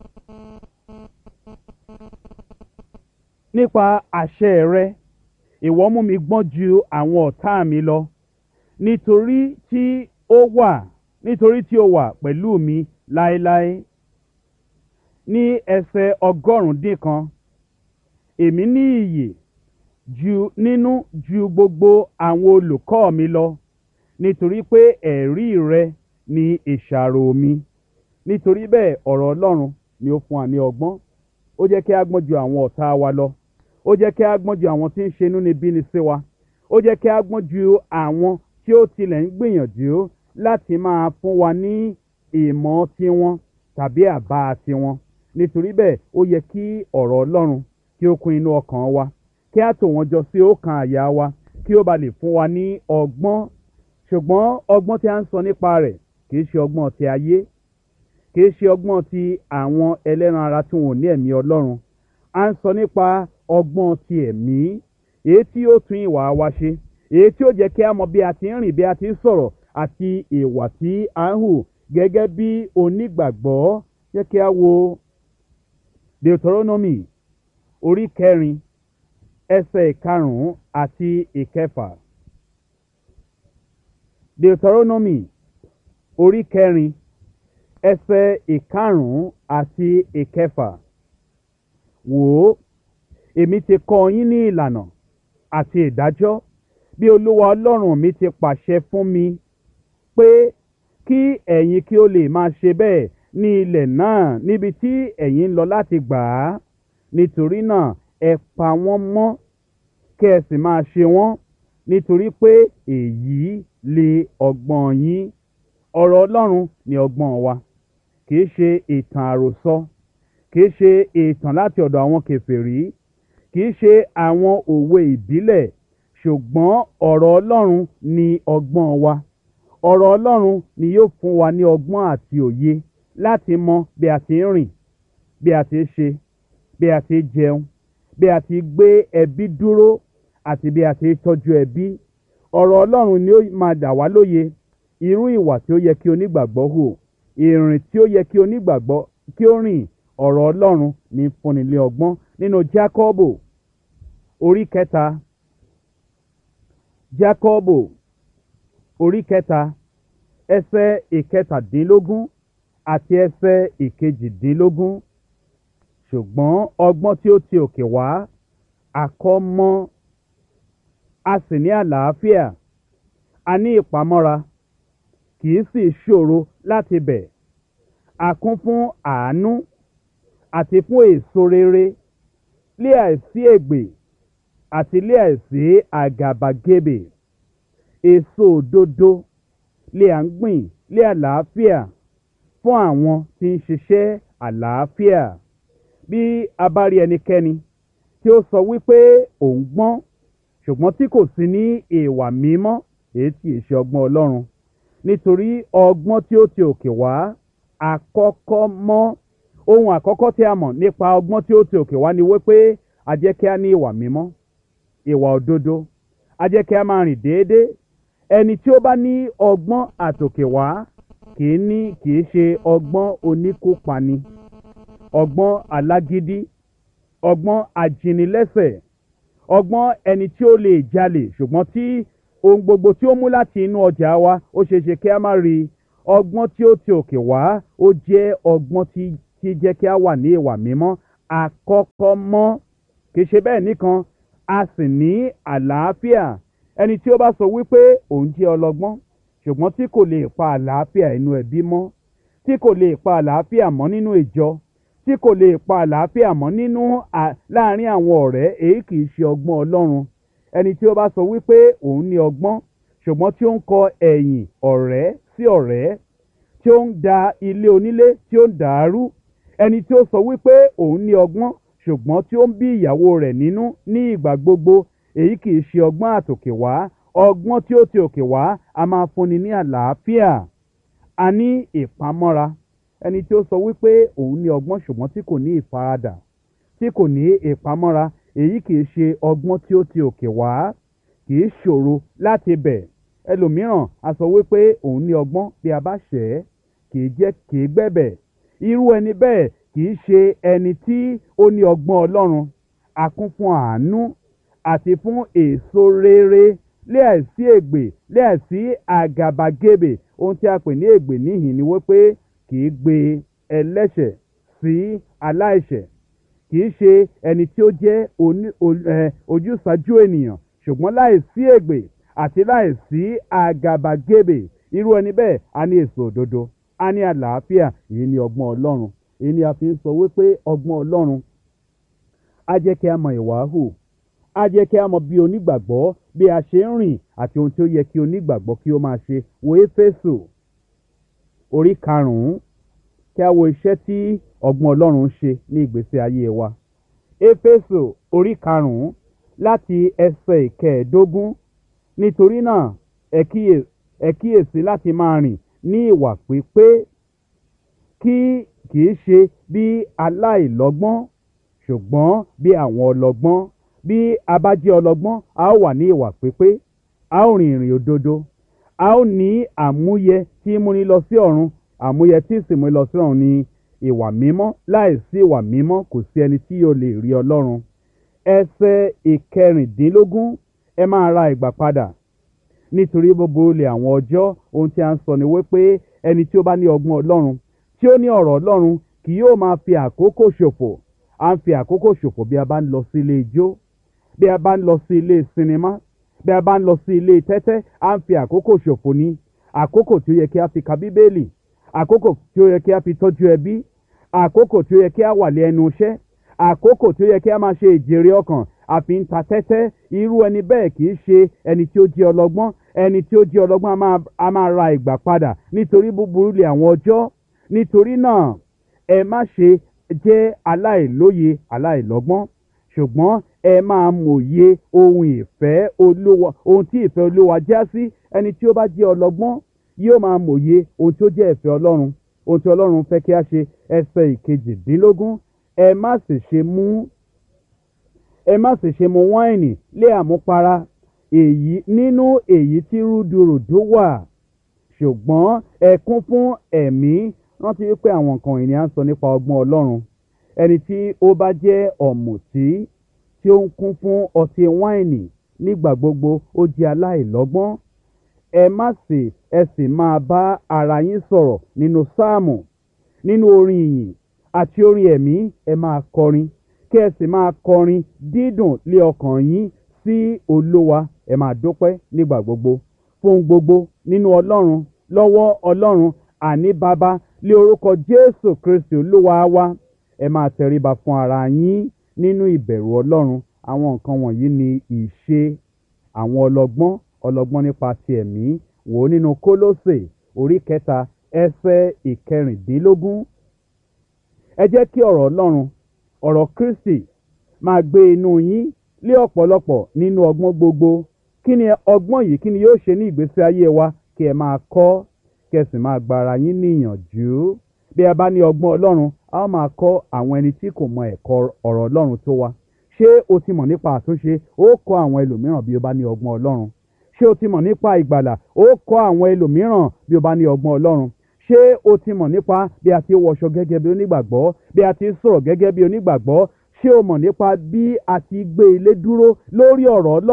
Nípa àṣẹ rẹ, ìwọ mú mi gbọ́n ju àwọn ọ̀tá mi lọ, nítorí tí ó wà nítorí tí ó wà pẹ̀lú mi láéláé. Ní ẹsẹ̀ ọgọ́rùn-ún dín kan, èmi ní iyè ju nínú ju gbogbo àwọn olùkọ́ mi lọ, nítorí pé ẹ̀rí rẹ ni ìṣàrò mi. Nítorí bẹ́ẹ̀ ọ̀rọ̀ Ọlọ́run ni ó fún wa ní ọgbọ́n. Ó jẹ́ kí a gbọ́n ju àwọn ọ̀tá wa lọ. Ó jẹ́ kí a gbọ́n ju àwọn tí ń ṣe inúnibíni sí wa. Ó jẹ́ kí a gbọ́n ju àwọn tí ó tilẹ̀ ń gbìyànjú láti máa fún wa ní ìmọ̀ tiwọn tàbí àbá tiwọn. Nítorí bẹ́ẹ̀ ó yẹ kí ọ̀rọ̀ Ọlọ́run kí ó kún inú ọkàn wa, kí a tò wọ́n jọ sí ọkàn àyà wa, kí ó ba lè fún wa ní ọgbọ́n. Ṣùgbọ́n ọgbọ́n tí a ń sọ nípa rẹ̀ kì í ṣe ọgbọ́n ti ayé, kì í ṣe ọgbọ́n ti àwọn ẹlẹ́ran ara tí wọn ò ní ẹ̀mí Ọlọ́run. A ń sọ nípa ọgbọ́n ti ẹ̀mí, èyí tí ó tún ìwà wa ṣe, èyí tí ó jẹ́ kí a mọ bí a ti ń rìn, bí a ti ń sọ̀rọ̀ àti ìwà tí a ń hù gẹ́gẹ́ bí onígbàgbọ́. Jẹ́ kí a wo Deuteronomy orí kẹrin ẹsẹ̀ ìkarùn-ún àti ìkẹfà. Deuteronomy orí kẹrin ẹsẹ̀ ìkarùn-ún àti ìkẹfà. Wò ó, èmi ti kọ́ yín ní ìlànà àti ìdájọ́ bí Olúwa Ọlọ́run mi ti pàṣẹ fún mi, pé kí ẹ̀yin kí ó lè máa ṣe bẹ́ẹ̀ ní ilẹ̀ náà níbi tí ẹ̀yin ń lọ láti gbà á. Nítorí náà ẹ pa wọ́n mọ́, kí ẹ sì máa ṣe wọ́n, nítorí pé èyí lè ọgbọ́n yín. Ọ̀rọ̀ Ọlọ́run ni ọgbọ́n wa, kì í ṣe ìtàn àròsọ, kì í ṣe ìtàn láti ọ̀dọ̀ àwọn kèfèrí, kì í ṣe àwọn òwe ìbílẹ̀, ṣùgbọ́n ọ̀rọ̀ Ọlọ́run ni ọgbọ́n wa. Ọ̀rọ̀ Ọlọ́run ni yóò fún wa ní ọgbọ́n àti òye láti mọ bí a ti ń rìn, bí a ti ń ṣe, bí a ti ń jẹun, bí a ti gbé ẹbí dúró àti bí a ti ń tọ́jú ẹbí. Ọ̀rọ̀ Ọlọ́run ni ó máa dà wá lóye irú ìwà tí ó yẹ kí onígbàgbọ́ hù, ìrìn tí ó yẹ kí onígbàgbọ́ kí ó rìn. Ọ̀rọ̀ Ọlọ́run ní fúnni ní ọgbọ́n. Nínú Jákọ́bù orí kẹta, Jákọ́bù orí kẹta ẹsẹ̀ ìkẹtàdínlógún àti ẹsẹ̀ ìkejìdínlógún. Ṣùgbọ́n ọgbọ́n tí ó ti òkè wá àkọ́ mọ́, a sì ní àlàáfíà, a ní ìpamọ́ra, kì í sì ṣòro láti bẹ̀. A kún fún àánú àti fún èso rere, lé àìsí ègbè àti lé àìsí àgàbàgebè. Èso òdodo lé à ń gbìn lé àlàáfíà fún àwọn tí ń ṣiṣẹ́ àlàáfíà. Bí a bá rí ẹnikẹ́ni tí ó sọ wípé òun gbọ́n, ṣùgbọ́n tí kò sí ní ìwà mímọ́, èyí tí ì ṣe ọgbọ́n Ọlọ́run. Nítorí ọgbọ́n tí ó ti òkè wá àkọ́kọ́ mọ́. Ohun àkọ́kọ́ tí a mọ̀ nípa ọgbọ́n tí ó ti òkè wá ni wípé a jẹ́ kí a ní ìwà mímọ́, ìwà òdodo, a jẹ́ kí a máa rìn déédéé. Ẹni tí ó bá ní ọgbọ́n àtòkè wá kì í ní kì í ṣe ọgbọ́n oníkópani, ọgbọ́n alágídí, ọgbọ́n ajínilẹ́sẹ̀, ọgbọ́n ẹni tí ó lè jalè ṣùgbọ́n tí ohun gbogbo tí ó mú láti inú ọjà wa ó ṣeé ṣe kí a má rí. ọgbọ́n tí ó ti òkè wá ó jẹ́ ọgbọ́n tí tí jẹ́ kí a wà ní ìwà mímọ́ àkọ́kọ́ mọ́. Kì í ṣe bẹ́ẹ̀ nìkan, a sì ní àlàáfíà. Ẹni tí ó bá sọ wípé òun jẹ́ ọlọ́gbọ́n ṣùgbọ́n tí kò lè pa àlàáfíà inú ẹbí mọ́, tí kò lè pa àlàáfíà mọ́ nínú ìjọ, tí kò lè pa àlàáfíà mọ́ nínú láàárín àwọn ọ̀rẹ́, èyí kì í ṣe ọgbọ́n Ọlọ́run. Ẹni tí ó bá sọ wípé òun ní ọgbọ́n ṣùgbọ́n tí ó ń kọ ẹ̀yìn ọ̀rẹ́ sí ọ̀rẹ́, tí ó ń da ilé onílé tí ó ń dàrú, ẹni tí ó sọ wípé òun ní ọgbọ́n ṣùgbọ́n tí ó ń bí ìyàwó rẹ̀ nínú ní ìgbà gbogbo, èyí kì í ṣe ọgbọ́n àtòkè wá. Ọgbọ́n tí ó ti òkè wá a máa fúnni ní àlàáfíà, a ní ìpamọ́ra. Ẹni tí ó sọ wípé òun ní ọgbọ́n ṣùgbọ́n tí kò ní ìfaradà, tí kò ní ìpamọ́ra, èyí kì í ṣe ọgbọ́n tí ó ti òkè wá. Kì í ṣòro láti bẹ̀. Ẹlòmíràn a sọ wípé òun ní ọgbọ́n, bí a bá ṣẹ̀ ẹ́ kì í jẹ́ kì í gbẹ̀bẹ̀. Irú ẹni bẹ́ẹ̀ kì í ṣe ẹni tí ó ní ọgbọ́n Ọlọ́run. A kún fún àánú àti fún èso rere, láìsí ègbè, láìsí àgàbàgebè. Ohun tí a pè ní ègbè níhìn ni wípé kì í gbé ẹlẹ́ṣẹ̀ sí aláìṣẹ̀, kì í ṣe ẹni tí ó jẹ́ ojúsàájú ènìyàn, ṣùgbọ́n láìsí ègbè àti láìsí àgàbàgebè. Irú ẹni bẹ́ẹ̀ a ní èso òdodo, a ní àlàáfíà. Èyí ni ọgbọ́n Ọlọ́run. Èyí ni a fi ń sọ wípé ọgbọ́n Ọlọ́run á jẹ́ kí a mọ ìwà hù, á jẹ́ kí a mọ bí onígbàgbọ́ bí a ṣe ń rìn àti ohun tí ó yẹ kí onígbàgbọ́ kí ó máa ṣe. Wo Éfésù orí karùn-ún, kí a wo iṣẹ́ tí ọgbọ́n Ọlọ́run ń ṣe ní ìgbésí ayé wa. Éfésù orí karùn-ún láti ẹsẹ̀ ìkẹẹ̀ẹ́dógún. Nítorí náà ẹ kíyèsí láti máa rìn ní ìwà pípé, kí kì í ṣe bí aláìlọ́gbọ́n ṣùgbọ́n bí àwọn ọlọ́gbọ́n. Bí a bá jẹ́ ọlọ́gbọ́n, a ó wà ní ìwà pípé, a ó rìn ìrìn òdodo, a ó ní àmúyẹ tí múni lọ sí ọ̀run. Àmúyẹ tí sì múni lọ sí ọ̀run ni ìwà mímọ́. Láìsí ìwà mímọ́ kò sí ẹni tí yóò lè rí Ọlọ́run. Ẹsẹ̀ ìkẹrìndínlógún, ẹ máa ra ìgbà padà nítorí búburú lè àwọn ọjọ́. Ohun tí a ń sọ ni wípé ẹni tí ó bá ní ọgbọ́n Ọlọ́run, tí ó ní ọ̀rọ̀ Ọlọ́run, kì yóò máa fi àkókò ṣòfò. À ń fi àkókò ṣòfò bí a bá ń lọ sí ilé ijó, bí a bá ń lọ sí ilé sinimá, bí a bá ń lọ sí ilé tẹ́tẹ́. À ń fi àkókò ṣòfò ní àkókò tí ó yẹ kí a fi ka Bíbélì, àkókò tí ó yẹ kí a fi tọ́jú ẹbí, àkókò tí ó yẹ kí a wà lé ẹnu iṣẹ́, àkókò tí ó yẹ kí a máa ṣe ìjèrè ọkàn, a fi ń ta tẹ́tẹ́. Irú ẹni bẹ́ẹ̀ kì í ṣe ẹni tí ó jẹ́ ọlọ́gbọ́n. Ẹni tí ó jẹ́ ọlọ́gbọ́n a máa, a máa ra ìgbà padà nítorí búburú lè àwọn ọjọ́. Nítorí náà ẹ má ṣe jẹ́ aláìlóye, aláìlọ́gbọ́n, ṣùgbọ́n ẹ máa mòye ohun ìfẹ́ Olúwa, ohun tí ìfẹ́ Olúwa já sí. Ẹni tí ó bá jẹ́ ọlọ́gbọ́n yóò máa mòye ohun tí ó jẹ́ ìfẹ́ Ọlọ́run, ohun tí Ọlọ́run fẹ́ kí a ṣe. Ẹsẹ̀ ìkejìdínlógún, ẹ má sì ṣe mú ẹ má sì ṣe mu wáìnì lé àmupara, èyí nínú èyí tí rúdurùdu wà, ṣùgbọ́n ẹ kún fún ẹ̀mí. Rántí wípé àwọn nǹkan ìní à ń sọ nípa ọgbọ́n Ọlọ́run. Ẹni tí ó bá jẹ́ ọ̀mùtí tí ó ń kún fún ọtí wáìnì nígbà gbogbo, ó jẹ́ aláìlọ́gbọ́n. Ẹ má sì ẹ sì máa bá ara yín sọ̀rọ̀ nínú sáàmù, nínú orin ìyìn àti orin ẹ̀mí. Ẹ máa kọrin, kí ẹ sì máa kọrin dídùn lé ọkàn yín sí Olúwa. Ẹ máa dúpẹ́ nígbà gbogbo fún gbogbo nínú Ọlọ́run, lọ́wọ́ Ọlọ́run, àní Baba, lé orúkọ Jésù Kristi Olúwa wa. Ẹ máa tẹríba fún ara yín nínú ìbẹ̀rù Ọlọ́run. Àwọn nǹkan wọ̀nyí ni ìṣe àwọn ọlọ́gbọ́n, ọlọ́gbọ́n nípa ti ẹ̀mí. Wò ó nínú Kólósè orí kẹta ẹsẹ̀ ìkẹrìndínlógún. Ẹ jẹ́ kí ọ̀rọ̀ Ọlọ́run, ọ̀rọ̀ Kristi máa gbé inú yín lé ọ̀pọ̀lọpọ̀ nínú ọgbọ́n gbogbo. Kí ni ọgbọ́n yìí? Kí ni yóò ṣe ní ìgbésí ayé wa? Kí ẹ máa kọ́, kí ẹ sì máa gba ara yín níyànjú. Bí ẹ bá ní ọgbọ́n Ọlọ́run, a ó máa kọ́ àwọn ẹni tí kò mọ ẹ̀kọ́ ọ̀rọ̀ Ọlọ́run tó wa. Ṣé o ti mọ̀ nípa àtúnṣe? Ó kọ́ àwọn ẹlòmíràn bí o bá ní ọgbọ́n Ọlọ́run. Ṣé o ti mọ̀ nípa ìgbàlà? Ó kọ́ àwọn ẹlòmíràn bí o bá ní ọgbọ́n Ọlọ́run. Ṣé o ti mọ̀ nípa bí a ti wọṣọ gẹ́gẹ́ bí onígbàgbọ́, bí a ti sọ̀rọ̀ gẹ́gẹ́ bí onígbàgbọ́? Ṣé o mọ̀ nípa bí a ti gbé ilé dúró lórí ọ̀rọ̀ Ọlọ́run?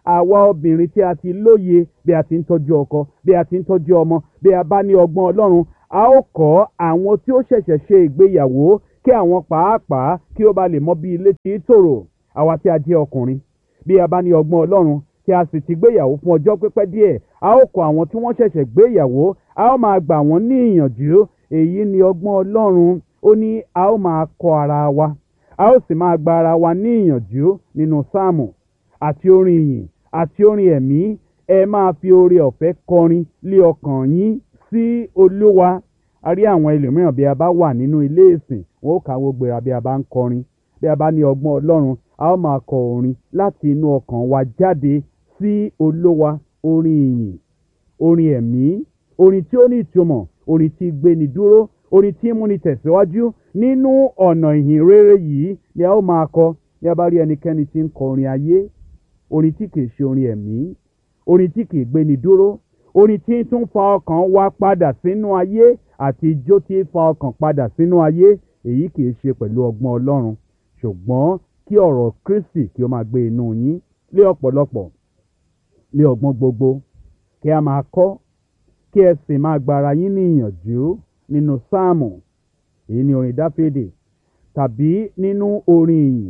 àwa obìnrin tí a ti lóye bí a ti ń tọ́jú ọkọ bí a ti ń tọ́jú ọmọ bí a bá ní ọgbọ́n ọlọ́run a ó kọ́ àwọn tí ó ṣẹ̀ṣẹ̀ ṣe ìgbéyàwó kí àwọn pàápàá kí ó bá lè mọ bí ilé ti tòrò. Àwa tí a jẹ́ ọkùnrin bí a bá ní ọgbọ́n ọlọ́run tí a sì ti gbéyàwó fún ọjọ́ pípẹ́ díẹ̀ a ó kọ́ àwọn tí wọ́n ṣẹ̀ṣẹ̀ gbéyàwó a ó máa gbà wọ́n ní ìyànjú. Èyí ni ọgbọ́n ọlọ́run. Ó ní a ó máa kọ́ ara wa a ó sì máa gba ara wa ní ìyànjú nínú sáàmù àti orin ìyìn àti orin ẹ̀mí. Ẹ máa fi oore ọ̀fẹ́ kọrin lé ọkàn yín sí Olúwa. A rí àwọn ẹlòmíràn bí a bá wà nínú ilé ìsìn wọn ó káwọ́ gbéra bí a bá ń kọrin. Bí a bá ní ọgbọ́n ọlọ́run a ó máa kọ orin láti inú ọkàn wa jáde sí Olúwa. Orin ìyìn orin ẹ̀mí orin tí ó ní ìtumọ̀ orin tí gbéni dúró orin tí múni tẹ̀síwájú nínú ọ̀nà ìhìn rere yìí ni a ó máa kọ. Bí a bá rí ẹnikẹ́ni tí ń kọ orin ayé orin tí kìí ṣe orin ẹ̀mí orin tí kìí gbéni dúró orin tí tún fa ọkàn wa padà sínú ayé àti ijó tí fa ọkàn padà sínú ayé, èyí kìí ṣe pẹ̀lú ọgbọ́n ọlọ́run ṣùgbọ́n kí ọ̀rọ̀ Kristi kí ó máa gbé inú yín lé ọ̀pọ̀lọpọ̀ lé ọgbọ́n gbogbo kí a máa kọ́ kí ẹ sì máa gbára yín ní ìyànjú nínú sáàmù èyí ni orin Dáfídì tàbí nínú orin ìyìn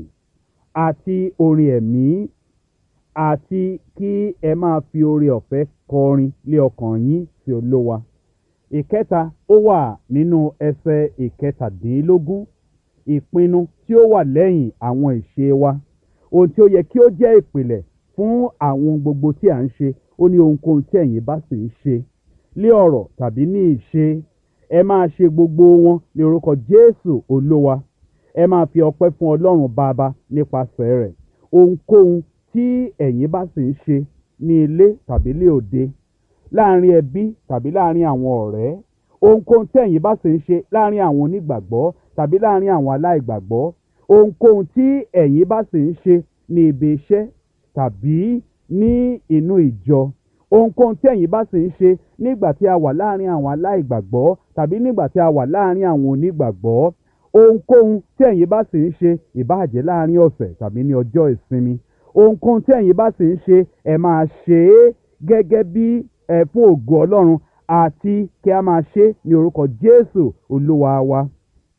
àti orin ẹ̀mí àti kí ẹ máa fi oore ọ̀fẹ́ kọrin lé ọkàn yín sí Olúwa. Ìkẹta ó wà nínú ẹsẹ̀ ìkẹtàdínlógún ìpinnu tí ó wà lẹ́yìn àwọn ìṣe wa ohun tí ó yẹ kí ó jẹ́ ìpìlẹ̀ fún àwọn gbogbo tí à ń ṣe. Ó ní ohunkóhun tí ẹ̀yin bá sì ń ṣe lé ọ̀rọ̀ tàbí ní ìṣe ẹ máa ṣe gbogbo wọn ní orúkọ Jésù Olúwa. Ẹ máa fi ọpẹ́ fún Ọlọ́run Baba nípasẹ̀ rẹ̀. Ohunkóhun tí ẹ̀yin bá sì ń ṣe ní ilé tàbí lé òde láàrin ẹbí tàbí láàrin àwọn ọ̀rẹ́ ohunkóhun tí ẹ̀yin bá sì ń ṣe láàrin àwọn onígbàgbọ́ tàbí láàrin àwọn aláìgbàgbọ́ ohunkóhun tí ẹ̀yin bá sì ń ṣe ní ibi iṣẹ́ tàbí ní inú ìjọ ohunkóhun tí ẹ̀yin bá sì ń ṣe nígbà tí a wà láàrin àwọn aláìgbàgbọ́ tàbí nígbà tí a wà láàrin àwọn onígbàgbọ́ ohunkóhun tí ẹ̀yin bá sì ń ṣe ìbáàjẹ́ láàrin ọ̀sẹ̀ tàbí ní ọjọ́ ìsinmi ohunkóhun tí ẹ̀yin bá sì ń ṣe ẹ máa ṣe é gẹ́gẹ́ bí ẹ fún ògo Ọlọ́run àti kí a máa ṣe ní orúkọ Jésù Olúwa wa.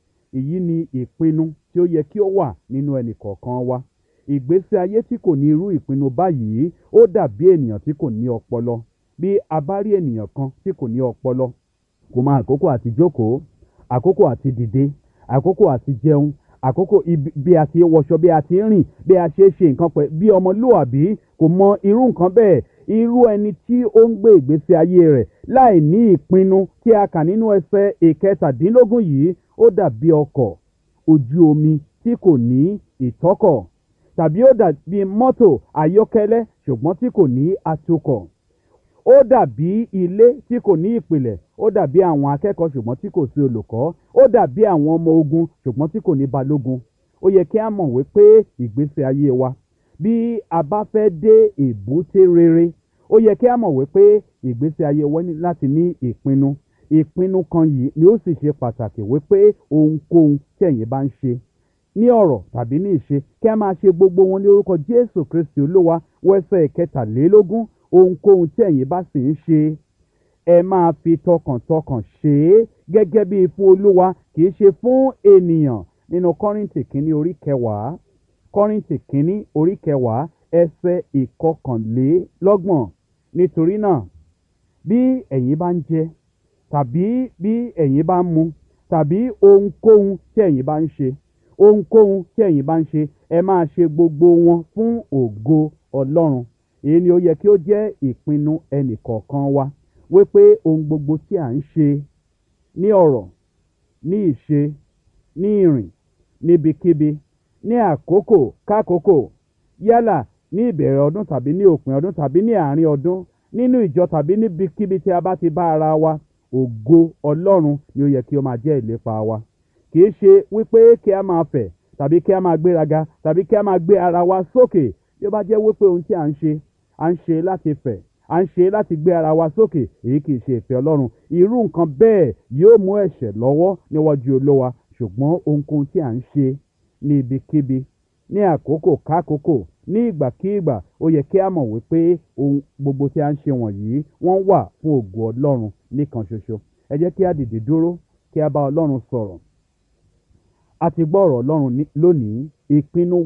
Èyí ni ìpinnu tí ó yẹ kí ó wà nínú ẹnì kọ̀ọ̀kan wa. Ìgbésí ayé tí kò ní irú ìpinnu báyìí ó dàbí ènìyàn tí kò ní ọpọlọ. Bí a bá rí ènìyàn kan tí kò ní ọpọlọ kò mọ àkókò àti jókòó àkókò àti dìde àkókò àti jẹun àkókò bí a ti wọṣọ bí a ti rìn bí a ṣe ṣe nǹkan pẹ̀ bí ọmọlúwàbí kò mọ irú nǹkan bẹ́ẹ̀. Irú ẹni tí ó ń gbé ìgbésí ayé rẹ̀ láì ní ìpinnu tí a kà nínú ẹsẹ̀ ìkẹtàdínlógún yìí ó dàbí ọkọ̀ ojú omi tí kò ní ìtọ́kọ̀ tàbí ó dàbí mọ́tò ayọ́kẹ́lẹ́ ṣùgbọ́n tí kò ní atukọ̀. Ó dàbí ilé tí kò ní ìpìlẹ̀ ó dàbí àwọn akẹ́kọ̀ọ́ ṣùgbọ́n tí kò sí olùkọ́ ó dàbí àwọn ọmọ ogun ṣùgbọ́n tí kò ní balógun. Ó yẹ kí a mọ̀ wípé ìgbésí ayé wa bí a bá fẹ́ dé èbúté rere ó yẹ kí a mọ̀ wípé ìgbésí ayé wa ní láti ní ìpinnu. Ìpinnu kan yìí ni ó sì ṣe pàtàkì wípé ohunkóhun tí ẹ̀yin bá ń ṣe ní ọ̀rọ̀ tàbí ní ìṣe kí a máa ṣe gbogbo wọn ní orúkọ Jésù Kristi Olúwa. Wẹ́sẹ̀ kẹtàlélógún ohunkóhun tí ẹ̀yin bá sì ń ṣe ẹ máa fi tọkàntọkàn ṣe é gẹ́gẹ́ bí fún Olúwa kì í ṣe fún ènìyàn. Nínú Kọ́ríńtì kínní orí kẹwàá Kọ́ríńtì kínní orí kẹwàá ẹsẹ̀ ìkọkànlélọ́gbọ̀n nítorí náà bí ẹ̀yin bá ń jẹ tàbí bí ẹ̀yin bá ń mu tàbí ohunkóhun tí ẹ̀yin bá ń ṣe ohunkóhun tí ẹ̀yin bá ń ṣe ẹ máa ṣe gbogbo wọn fún ògo Ọlọ́run. Èyí ni ó yẹ kí ó jẹ́ ìpinnu ẹnìkọ̀ọ̀kan wa wípé ohun gbogbo tí à ń ṣe ní ọ̀rọ̀ ní ìṣe ní ìrìn níbikíbi ní àkókò kákòókò yálà ní ìbẹ̀rẹ̀ ọdún tàbí ní òpin ọdún tàbí ní àárín ọdún nínú ìjọ tàbí níbikíbi tí a bá ti bá ara wa ògo Ọlọ́run ni ó yẹ kí ó máa jẹ́ ìlépa wa. Kì í ṣe wípé kí a máa fẹ̀ tàbí kí a máa gbéraga tàbí kí a máa gbé ara wa sókè. Bí ó bá jẹ́ wípé ohun tí à ń ṣe à ń ṣe láti fẹ̀ à ń ṣe láti gbé ara wa sókè èyí kì í ṣe ìfẹ́ Ọlọ́run. Irú nǹkan bẹ́ẹ̀ yóò mú ẹ̀ṣẹ̀ lọ́wọ́ níwájú Olúwa. Ṣùgbọ́n ohunkóhun tí à ń ṣe ní ibikíbi ní àkókò kákòókò ní ìgbàkígbà ó yẹ kí a mọ̀ wípé ohun gbogbo tí a ń ṣe wọ̀nyí wọ́n wà fún ògo Ọlọ́run nìkan ṣoṣo. Ẹ jẹ́ kí a dìde dúró kí a bá Ọlọ́run sọ̀rọ̀. A ti gbọ́ ọ̀rọ̀ Ọlọ́run ní- lónìí, ìpinnu